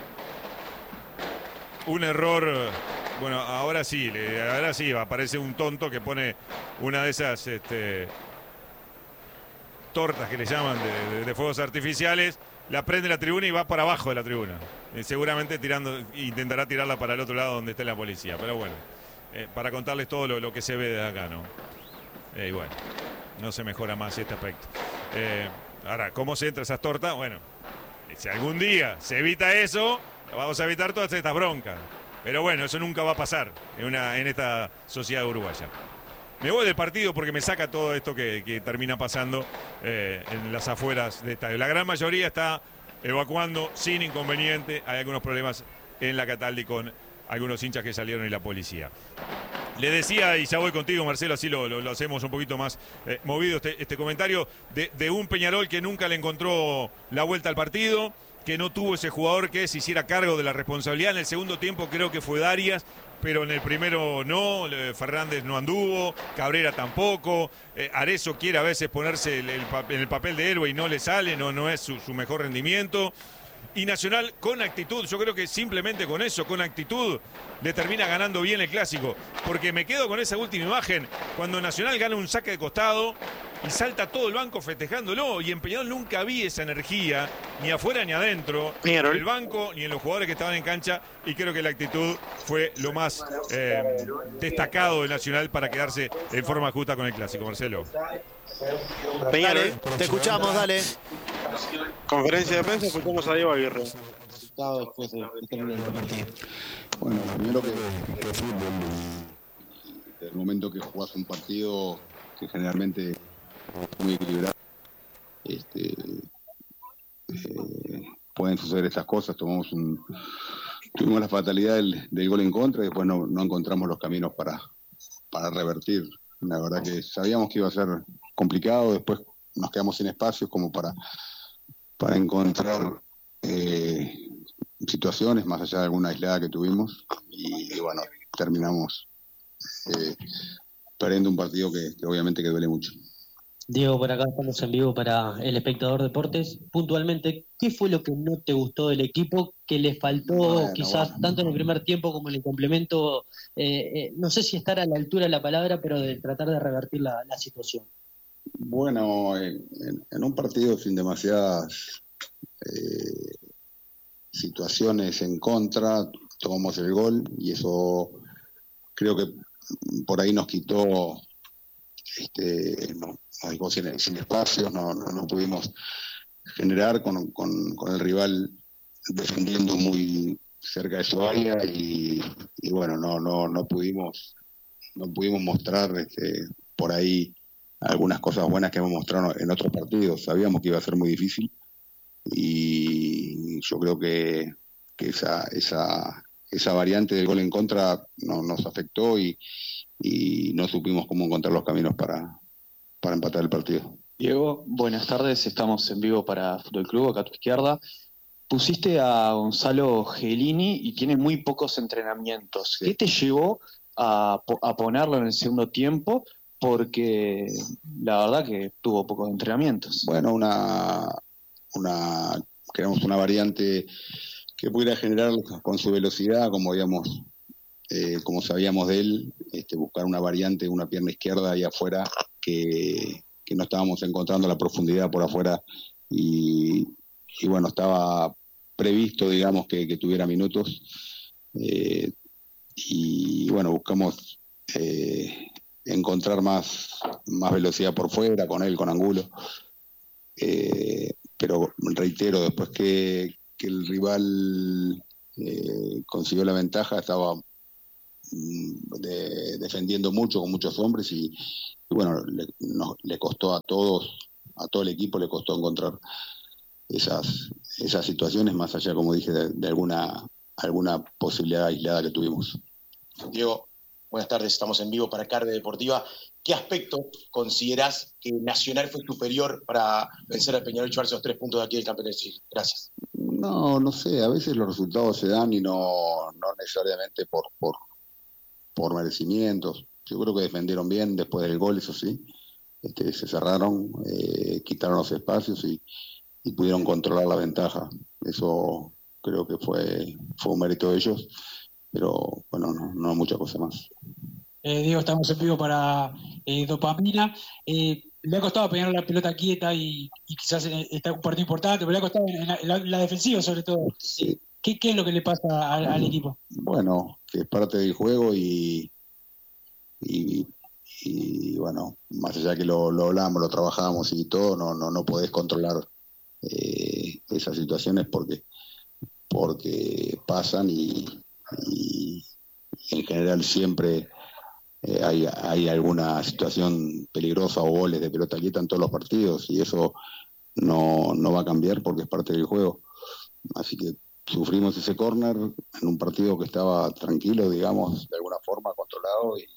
Un error, bueno, ahora sí, ahora sí, aparece un tonto que pone una de esas este, tortas que le llaman de, de, de fuegos artificiales, la prende la tribuna y va para abajo de la tribuna. Eh, seguramente tirando, intentará tirarla para el otro lado donde esté la policía. Pero bueno, eh, para contarles todo lo, lo que se ve desde acá, ¿no? Eh, y bueno, no se mejora más este aspecto. Eh, ahora, ¿cómo se entra esas tortas? Bueno, si algún día se evita eso, vamos a evitar todas estas broncas. Pero bueno, eso nunca va a pasar en, una, en esta sociedad uruguaya. Me voy del partido porque me saca todo esto que, que termina pasando eh, en las afueras de estadio. La gran mayoría está evacuando sin inconveniente. Hay algunos problemas en la Cataldi con algunos hinchas que salieron y la policía. Le decía, y ya voy contigo, Marcelo, así lo, lo, lo hacemos un poquito más eh, movido este, este comentario, de, de un Peñarol que nunca le encontró la vuelta al partido, que no tuvo ese jugador que se hiciera cargo de la responsabilidad. En el segundo tiempo creo que fue Darias, pero en el primero no, Fernández no anduvo, Cabrera tampoco, eh, Arezzo quiere a veces ponerse el, el, en el papel de héroe y no le sale, no, no es su, su mejor rendimiento. Y Nacional con actitud, yo creo que simplemente con eso, con actitud, le termina ganando bien el clásico. Porque me quedo con esa última imagen, cuando Nacional gana un saque de costado y salta todo el banco festejándolo. Y en Peñarol nunca vi esa energía, ni afuera ni adentro, ni en el banco, ni en los jugadores que estaban en cancha. Y creo que la actitud fue lo más eh, destacado de Nacional para quedarse en forma justa con el clásico. Marcelo. Peñarol, te escuchamos, dale. Conferencia de prensa, escuchamos a Diego Aguirre. Después de terminar el partido. Bueno, lo primero que, que fútbol, el momento que jugás un partido que generalmente es muy equilibrado, este, eh, pueden suceder estas cosas. Tomamos un, tuvimos la fatalidad del, del gol en contra y después no, no encontramos los caminos para, para revertir. La verdad que sabíamos que iba a ser complicado, después nos quedamos sin espacios como para, para encontrar eh, situaciones más allá de alguna aislada que tuvimos y, y bueno, terminamos eh, perdiendo un partido que, que obviamente que duele mucho. Diego, por acá estamos en vivo para El Espectador Deportes. Puntualmente, ¿qué fue lo que no te gustó del equipo? ¿Que le faltó bueno, quizás bueno. tanto en el primer tiempo como en el complemento? Eh, eh, no sé si estar a la altura de la palabra, pero de tratar de revertir la, la situación. Bueno, en, en un partido sin demasiadas eh, situaciones en contra, tomamos el gol y eso creo que por ahí nos quitó este, no, algo sin, sin espacios, no, no, no pudimos generar con, con, con el rival defendiendo muy cerca de su área y, y bueno, no, no, no pudimos no pudimos mostrar este, por ahí algunas cosas buenas que hemos mostrado en otros partidos. Sabíamos que iba a ser muy difícil y yo creo que, que esa, esa, esa variante del gol en contra no, nos afectó y, y no supimos cómo encontrar los caminos para, para empatar el partido. Diego, buenas tardes, estamos en vivo para Fútbol Club, acá a tu izquierda. Pusiste a Gonzalo Gelini y tiene muy pocos entrenamientos. Sí. ¿Qué te llevó a, a ponerlo en el segundo tiempo? porque la verdad que tuvo pocos entrenamientos. Bueno, una, una queremos una variante que pudiera generar con su velocidad, como digamos, eh, como sabíamos de él, este, buscar una variante, una pierna izquierda ahí afuera, que, que no estábamos encontrando la profundidad por afuera, y, y bueno, estaba previsto, digamos, que, que tuviera minutos, eh, y bueno, buscamos eh, encontrar más, más velocidad por fuera, con él, con Angulo, eh, pero reitero, después que, que el rival eh, consiguió la ventaja, estaba mm, de, defendiendo mucho, con muchos hombres, y, y bueno, le, no, le costó a todos, a todo el equipo le costó encontrar esas, esas situaciones, más allá, como dije, de, de alguna, alguna posibilidad aislada que tuvimos. Diego, buenas tardes, estamos en vivo para Carde Deportiva. ¿Qué aspecto considerás que Nacional fue superior para vencer al Peñarol y llevarse los tres puntos de aquí del campeón del siglo? Gracias. No, no sé, a veces los resultados se dan y no, no necesariamente por, por, por merecimientos. Yo creo que defendieron bien después del gol, eso sí. Este, se cerraron, eh, quitaron los espacios y, y pudieron controlar la ventaja. Eso creo que fue, fue un mérito de ellos, pero bueno, no, no mucha cosa más. Eh, Diego, estamos en vivo para eh, Dopamina. Eh, le ha costado pegar la pelota quieta y, y quizás está un partido importante, pero le ha costado en la, en la, en la defensiva sobre todo. Sí. ¿Qué, ¿Qué es lo que le pasa al, al equipo? Bueno, que es parte del juego y, y, y bueno, más allá que lo, lo hablamos, lo trabajamos y todo, no, no, no podés controlar eh, esas situaciones porque, porque pasan y, y en general siempre eh, hay, hay alguna situación peligrosa o goles de pelota quieta en todos los partidos y eso no, no va a cambiar porque es parte del juego. Así que sufrimos ese córner en un partido que estaba tranquilo, digamos, de alguna forma controlado y,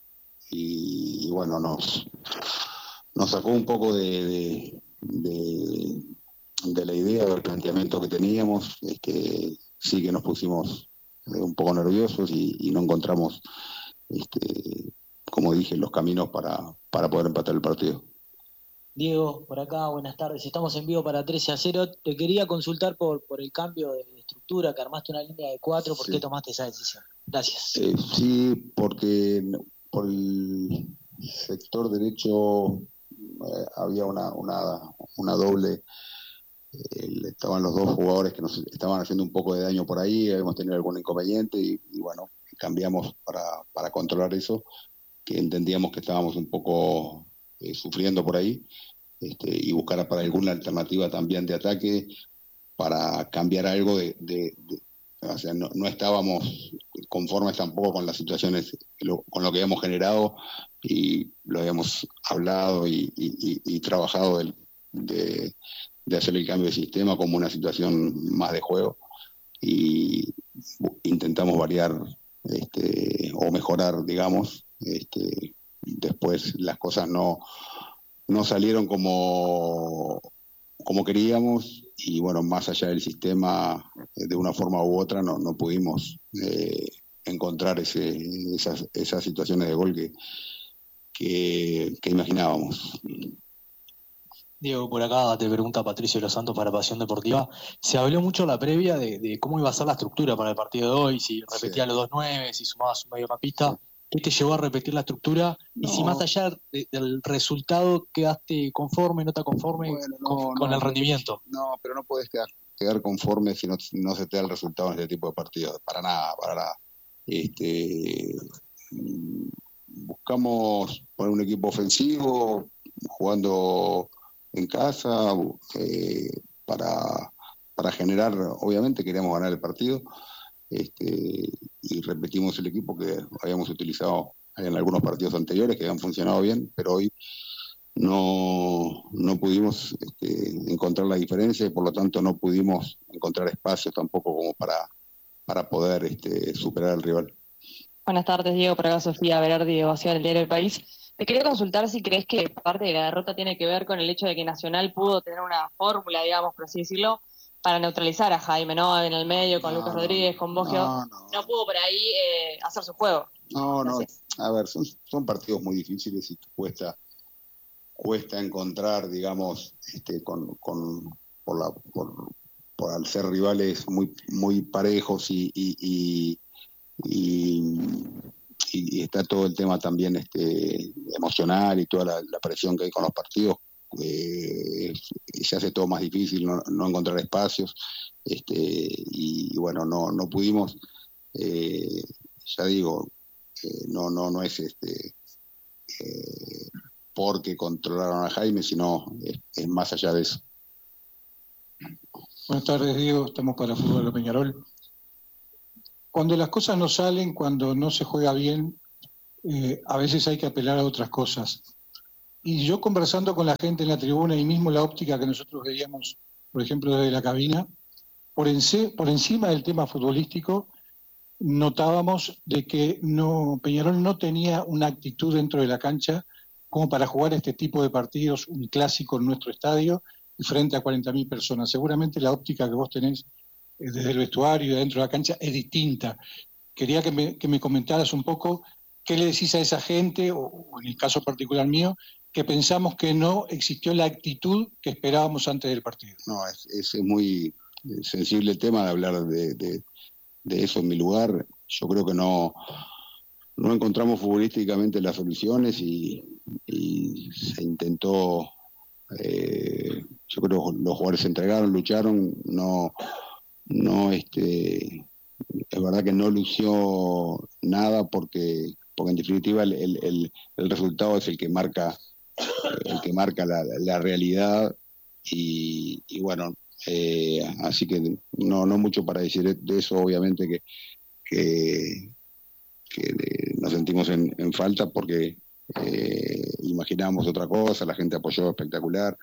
y, y bueno, nos, nos sacó un poco de, de, de, de la idea del planteamiento que teníamos. Es que sí que nos pusimos un poco nerviosos y, y no encontramos, este, como dije, los caminos para, para poder empatar el partido. Diego, por acá, buenas tardes. Estamos en vivo para trece a cero. Te quería consultar por, por el cambio de estructura, que armaste una línea de cuatro. ¿Por sí. qué tomaste esa decisión? Gracias. Eh, sí, porque por el sector derecho eh, había una, una, una doble. Eh, estaban los dos jugadores que nos estaban haciendo un poco de daño por ahí. Habíamos tenido algún inconveniente y, y bueno, cambiamos para, para controlar eso, que entendíamos que estábamos un poco eh, sufriendo por ahí. Este, y buscar para alguna alternativa también de ataque para cambiar algo de, de, de o sea, no, no estábamos conformes tampoco con las situaciones, lo, con lo que habíamos generado y lo habíamos hablado y, y, y, y trabajado de, de, de hacer el cambio de sistema como una situación más de juego y intentamos variar este, o mejorar, digamos, este, después las cosas no no salieron como, como queríamos y bueno, más allá del sistema, de una forma u otra, no, no pudimos eh, encontrar ese, esas, esas situaciones de gol que, que, que imaginábamos. Diego, por acá te pregunta Patricio de los Santos para Pasión Deportiva. Se habló mucho en la previa de, de cómo iba a ser la estructura para el partido de hoy, si repetía sí. los dos nueve, si sumabas un mediocampista. Sí. ¿Qué te llevó a repetir la estructura? No. Y si más allá de, del resultado quedaste conforme, no te conforme bueno, no, con, no, con el rendimiento. No, pero no puedes quedar, quedar conforme si no, no se te da el resultado en este tipo de partidos. Para nada, para nada. Este, buscamos poner un equipo ofensivo, jugando en casa, eh, para, para generar, obviamente queríamos ganar el partido. Este, y repetimos el equipo que habíamos utilizado en algunos partidos anteriores que habían funcionado bien, pero hoy no, no pudimos este, encontrar la diferencia y por lo tanto no pudimos encontrar espacio tampoco como para, para poder este, superar al rival. Buenas tardes, Diego. Por acá Sofía Berardi de Ovación del Diario del País. Te quería consultar si crees que parte de la derrota tiene que ver con el hecho de que Nacional pudo tener una fórmula, digamos, por así decirlo, para neutralizar a Jaime, ¿no? En el medio, con no, Lucas Rodríguez, con Boggio. No, no. no pudo por ahí eh, hacer su juego. No, Gracias. a ver, son, son partidos muy difíciles y cuesta, cuesta encontrar, digamos, este, con, con por la, por, por al ser rivales muy, muy parejos y, y, y, y, y está todo el tema también este, emocional y toda la, la presión que hay con los partidos. Eh, se hace todo más difícil, no, no encontrar espacios, este, y, y bueno, no, no pudimos, eh, ya digo, eh, no, no, no es este eh, porque controlaron a Jaime, sino es, es más allá de eso. Buenas tardes, Diego, estamos para Fútbol de Peñarol. Cuando las cosas no salen, cuando no se juega bien, eh, a veces hay que apelar a otras cosas. Y yo conversando con la gente en la tribuna y mismo la óptica que nosotros veíamos, por ejemplo, desde la cabina, por, ence, por encima del tema futbolístico, notábamos de que no, Peñarol no tenía una actitud dentro de la cancha como para jugar este tipo de partidos, un clásico en nuestro estadio y frente a cuarenta mil personas. Seguramente la óptica que vos tenés desde el vestuario y dentro de la cancha es distinta. Quería que me, que me comentaras un poco qué le decís a esa gente, o, o en el caso particular mío, que pensamos que no existió la actitud que esperábamos antes del partido. No, es, es muy sensible el tema de hablar de, de, de eso en mi lugar. Yo creo que no, no encontramos futbolísticamente las soluciones y, y se intentó, eh, yo creo que los jugadores se entregaron, lucharon, no, no este, es verdad que no lució nada porque, porque en definitiva el, el, el resultado es el que marca el que marca la, la realidad y, y bueno, eh, así que no no mucho para decir de eso, obviamente que, que, que nos sentimos en, en falta porque eh, imaginábamos otra cosa, la gente apoyó espectacular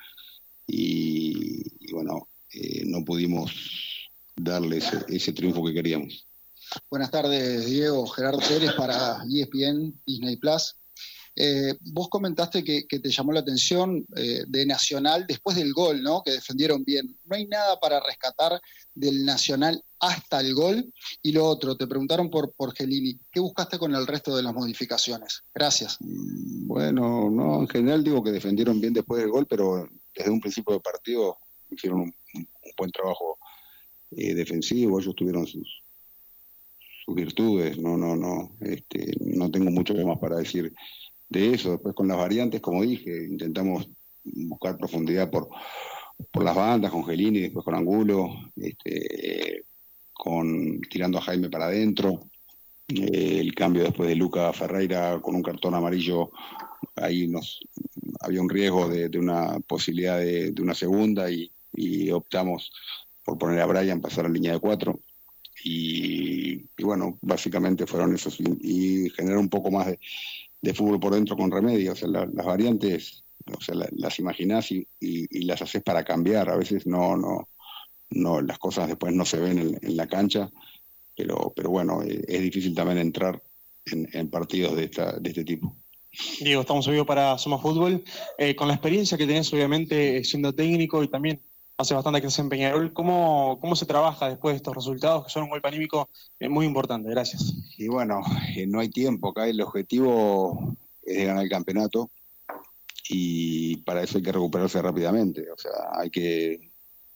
y, y bueno, eh, no pudimos darle ese, ese triunfo que queríamos. Buenas tardes, Diego. Gerardo Pérez para E S P N, Disney Plus. Eh, vos comentaste que, que te llamó la atención eh, de Nacional después del gol, ¿no? Que defendieron bien. ¿No hay nada para rescatar del Nacional hasta el gol? Y lo otro, te preguntaron por, por Gelini. ¿Qué buscaste con el resto de las modificaciones? Gracias. Bueno, no, en general digo que defendieron bien después del gol, pero desde un principio de partido hicieron un, un buen trabajo eh, defensivo. Ellos tuvieron sus, sus virtudes. No, no, no. Este, no tengo mucho más para decir de eso. Después con las variantes, como dije, intentamos buscar profundidad por, por las bandas, con Gelini, después con Angulo, este, con tirando a Jaime para adentro, eh, el cambio después de Luca Ferreira con un cartón amarillo, ahí nos había un riesgo de, de una posibilidad de, de una segunda y, y optamos por poner a Brian, pasar a línea de cuatro y, y bueno, básicamente fueron esos y, y generar un poco más de de fútbol por dentro con Remedio. O sea, la, las variantes, o sea, la, las imaginás y, y, y las haces para cambiar. A veces no, no, no, las cosas después no se ven en, en la cancha, pero, pero bueno, es, es difícil también entrar en, en partidos de, esta, de este tipo. Diego, estamos en vivo para Somos Fútbol. Eh, con la experiencia que tenés, obviamente, siendo técnico y también hace bastante que estás en Peñarol, ¿cómo, cómo se trabaja después de estos resultados que son un golpe anímico eh, muy importante? Gracias. Y bueno, eh, no hay tiempo. Acá el objetivo es de ganar el campeonato y para eso hay que recuperarse rápidamente. O sea, hay que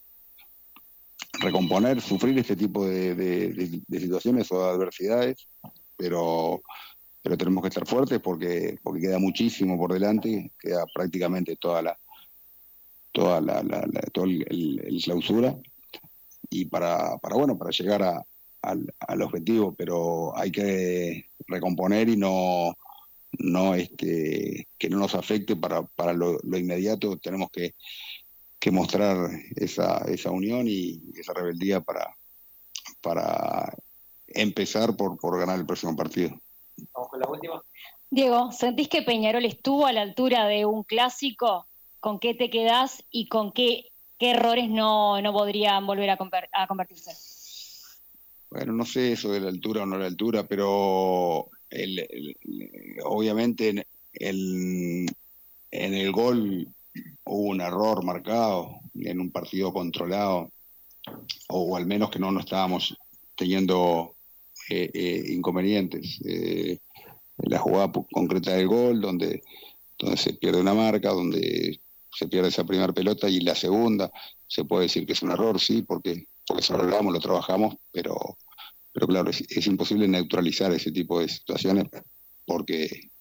recomponer, sufrir este tipo de, de, de, de situaciones o de adversidades, pero, pero tenemos que estar fuertes porque, porque queda muchísimo por delante, queda prácticamente toda la toda la, la, la todo el, el, el clausura y para, para bueno para llegar a, al, al objetivo, pero hay que recomponer y no no este que no nos afecte para, para lo, lo inmediato. Tenemos que, que mostrar esa, esa unión y esa rebeldía para, para empezar por, por ganar el próximo partido. Vamos con la última. Diego, ¿sentís que Peñarol estuvo a la altura de un clásico? ¿Con qué te quedás y con qué, qué errores no, no podrían volver a, conver, a convertirse? Bueno, no sé eso de la altura o no la altura, pero el, el, obviamente en el, en el gol hubo un error marcado en un partido controlado, o al menos que no, no estábamos teniendo eh, eh, inconvenientes. Eh, la jugada concreta del gol, donde, donde se pierde una marca, donde se pierde esa primera pelota y la segunda, se puede decir que es un error, sí, porque, porque eso lo hablamos, lo trabajamos, pero, pero claro, es, es imposible neutralizar ese tipo de situaciones porque,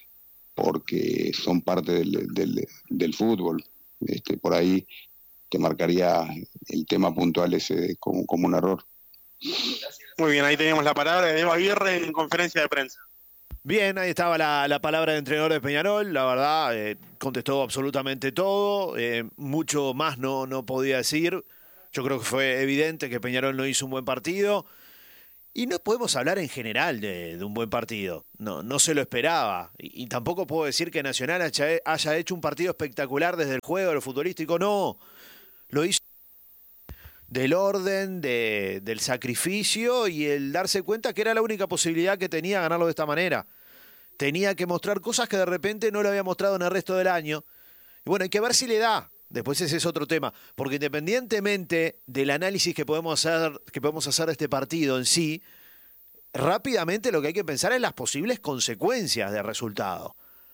porque son parte del, del, del fútbol. Este, por ahí te marcaría el tema puntual ese como, como un error. Muy bien, ahí teníamos la palabra de Diego Aguirre en conferencia de prensa. Bien, ahí estaba la, la palabra del entrenador de Peñarol, la verdad, eh, contestó absolutamente todo, eh, mucho más no, no podía decir, yo creo que fue evidente que Peñarol no hizo un buen partido, y no podemos hablar en general de, de un buen partido, no, no se lo esperaba, y, y tampoco puedo decir que Nacional haya, haya hecho un partido espectacular desde el juego, lo futbolístico, no, lo hizo del orden, de, del sacrificio y el darse cuenta que era la única posibilidad que tenía ganarlo de esta manera. Tenía que mostrar cosas que de repente no le había mostrado en el resto del año. Y bueno, hay que ver si le da. Después ese es otro tema. Porque independientemente del análisis que podemos hacer, que podemos hacer de este partido en sí, rápidamente lo que hay que pensar es las posibles consecuencias del resultado.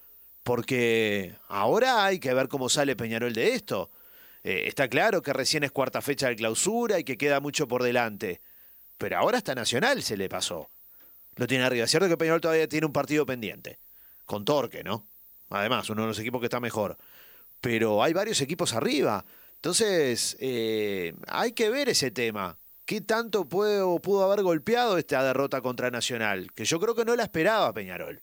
Porque ahora hay que ver cómo sale Peñarol de esto. Eh, está claro que recién es cuarta fecha de clausura y que queda mucho por delante. Pero ahora hasta Nacional se le pasó. Lo tiene arriba. Es cierto que Peñarol todavía tiene un partido pendiente. Con Torque, ¿no? Además, uno de los equipos que está mejor. Pero hay varios equipos arriba. Entonces, eh, hay que ver ese tema. ¿Qué tanto pudo, pudo haber golpeado esta derrota contra Nacional? Que yo creo que no la esperaba Peñarol.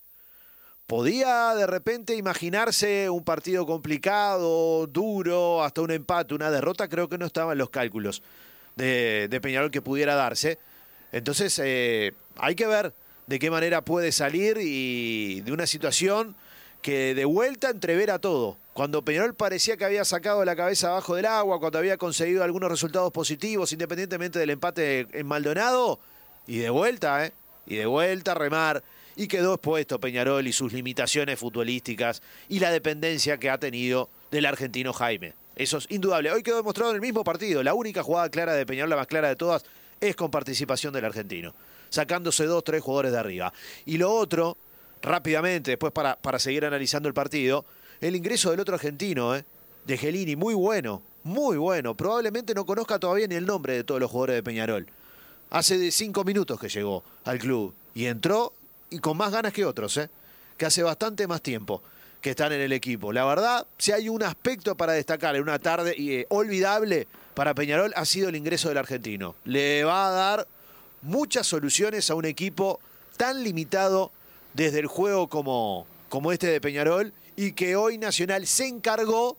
Podía de repente imaginarse un partido complicado, duro, hasta un empate, una derrota, creo que no estaba en los cálculos de, de Peñarol que pudiera darse. Entonces eh, hay que ver de qué manera puede salir y de una situación que de vuelta entrevera todo. Cuando Peñarol parecía que había sacado la cabeza abajo del agua, cuando había conseguido algunos resultados positivos, independientemente del empate en Maldonado, y de vuelta, ¿eh? Y de vuelta a remar. Y quedó expuesto Peñarol y sus limitaciones futbolísticas y la dependencia que ha tenido del argentino Jaime. Eso es indudable. Hoy quedó demostrado en el mismo partido. La única jugada clara de Peñarol, la más clara de todas, es con participación del argentino, sacándose dos, tres jugadores de arriba. Y lo otro, rápidamente, después para, para seguir analizando el partido, el ingreso del otro argentino, ¿eh? de Gelini, muy bueno, muy bueno. Probablemente no conozca todavía ni el nombre de todos los jugadores de Peñarol. Hace cinco minutos que llegó al club y entró y con más ganas que otros, ¿eh? que hace bastante más tiempo que están en el equipo. La verdad, si hay un aspecto para destacar en una tarde eh, olvidable para Peñarol, ha sido el ingreso del argentino. Le va a dar muchas soluciones a un equipo tan limitado desde el juego como, como este de Peñarol, y que hoy Nacional se encargó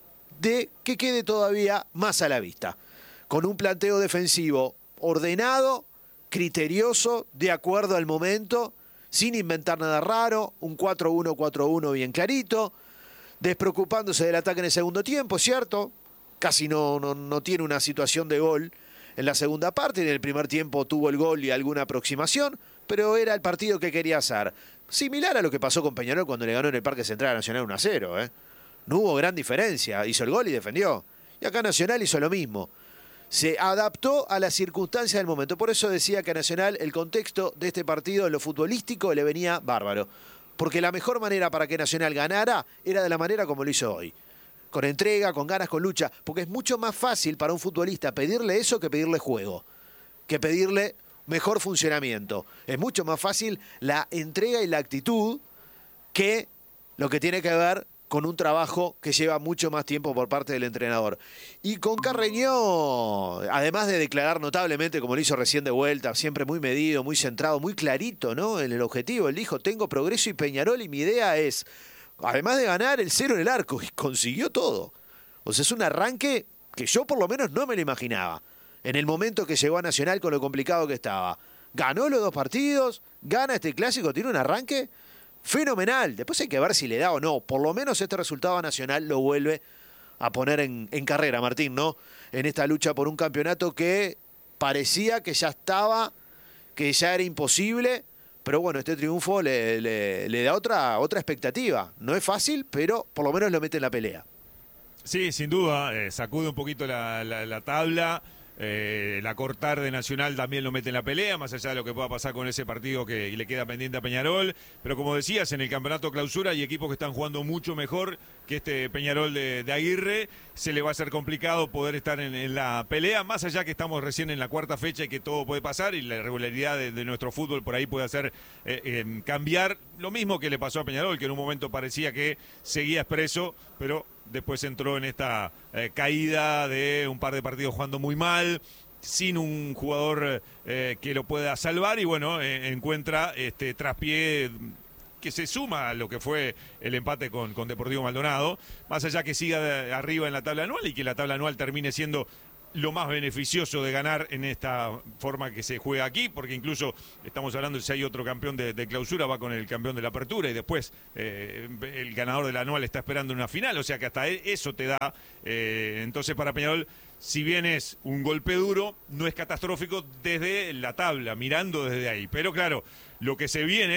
de que quede todavía más a la vista. Con un planteo defensivo ordenado, criterioso, de acuerdo al momento, sin inventar nada raro, un cuatro uno cuatro uno bien clarito, despreocupándose del ataque en el segundo tiempo, ¿cierto? Casi no, no, no tiene una situación de gol en la segunda parte, en el primer tiempo tuvo el gol y alguna aproximación, pero era el partido que quería hacer. Similar a lo que pasó con Peñarol cuando le ganó en el Parque Central a Nacional uno a cero, ¿eh? No hubo gran diferencia, hizo el gol y defendió. Y acá Nacional hizo lo mismo. Se adaptó a las circunstancias del momento. Por eso decía que a Nacional el contexto de este partido en lo futbolístico le venía bárbaro. Porque la mejor manera para que Nacional ganara era de la manera como lo hizo hoy. Con entrega, con ganas, con lucha. Porque es mucho más fácil para un futbolista pedirle eso que pedirle juego. Que pedirle mejor funcionamiento. Es mucho más fácil la entrega y la actitud que lo que tiene que ver con un trabajo que lleva mucho más tiempo por parte del entrenador. Y con Carreño, además de declarar notablemente, como lo hizo recién de vuelta, siempre muy medido, muy centrado, muy clarito, ¿no? En el objetivo, él dijo, tengo Progreso y Peñarol y mi idea es, además de ganar, el cero en el arco. Y consiguió todo. O sea, es un arranque que yo por lo menos no me lo imaginaba. En el momento que llegó a Nacional con lo complicado que estaba. Ganó los dos partidos, gana este clásico, tiene un arranque fenomenal. Después hay que ver si le da o no. Por lo menos este resultado a Nacional lo vuelve a poner en, en carrera, Martín, ¿no? En esta lucha por un campeonato que parecía que ya estaba, que ya era imposible. Pero bueno, este triunfo le, le, le da otra, otra expectativa. No es fácil, pero por lo menos lo mete en la pelea. Sí, sin duda. Eh, sacude un poquito la, la, la tabla. Eh, la cortar de Nacional también lo mete en la pelea, más allá de lo que pueda pasar con ese partido que le queda pendiente a Peñarol. Pero como decías, en el campeonato clausura hay equipos que están jugando mucho mejor que este Peñarol de, de Aguirre. Se le va a ser complicado poder estar en, en la pelea, más allá que estamos recién en la cuarta fecha y que todo puede pasar y la irregularidad de, de nuestro fútbol por ahí puede hacer eh, eh, cambiar. Lo mismo que le pasó a Peñarol, que en un momento parecía que seguía expreso, pero después entró en esta eh, caída de un par de partidos jugando muy mal, sin un jugador eh, que lo pueda salvar y bueno, eh, encuentra este traspié que se suma a lo que fue el empate con, con Deportivo Maldonado, más allá que siga de arriba en la tabla anual y que la tabla anual termine siendo lo más beneficioso de ganar en esta forma que se juega aquí, porque incluso estamos hablando de si hay otro campeón de, de clausura, va con el campeón de la apertura y después eh, el ganador del anual está esperando una final, o sea que hasta eso te da. Eh, entonces para Peñarol, si bien es un golpe duro, no es catastrófico desde la tabla, mirando desde ahí, pero claro, lo que se viene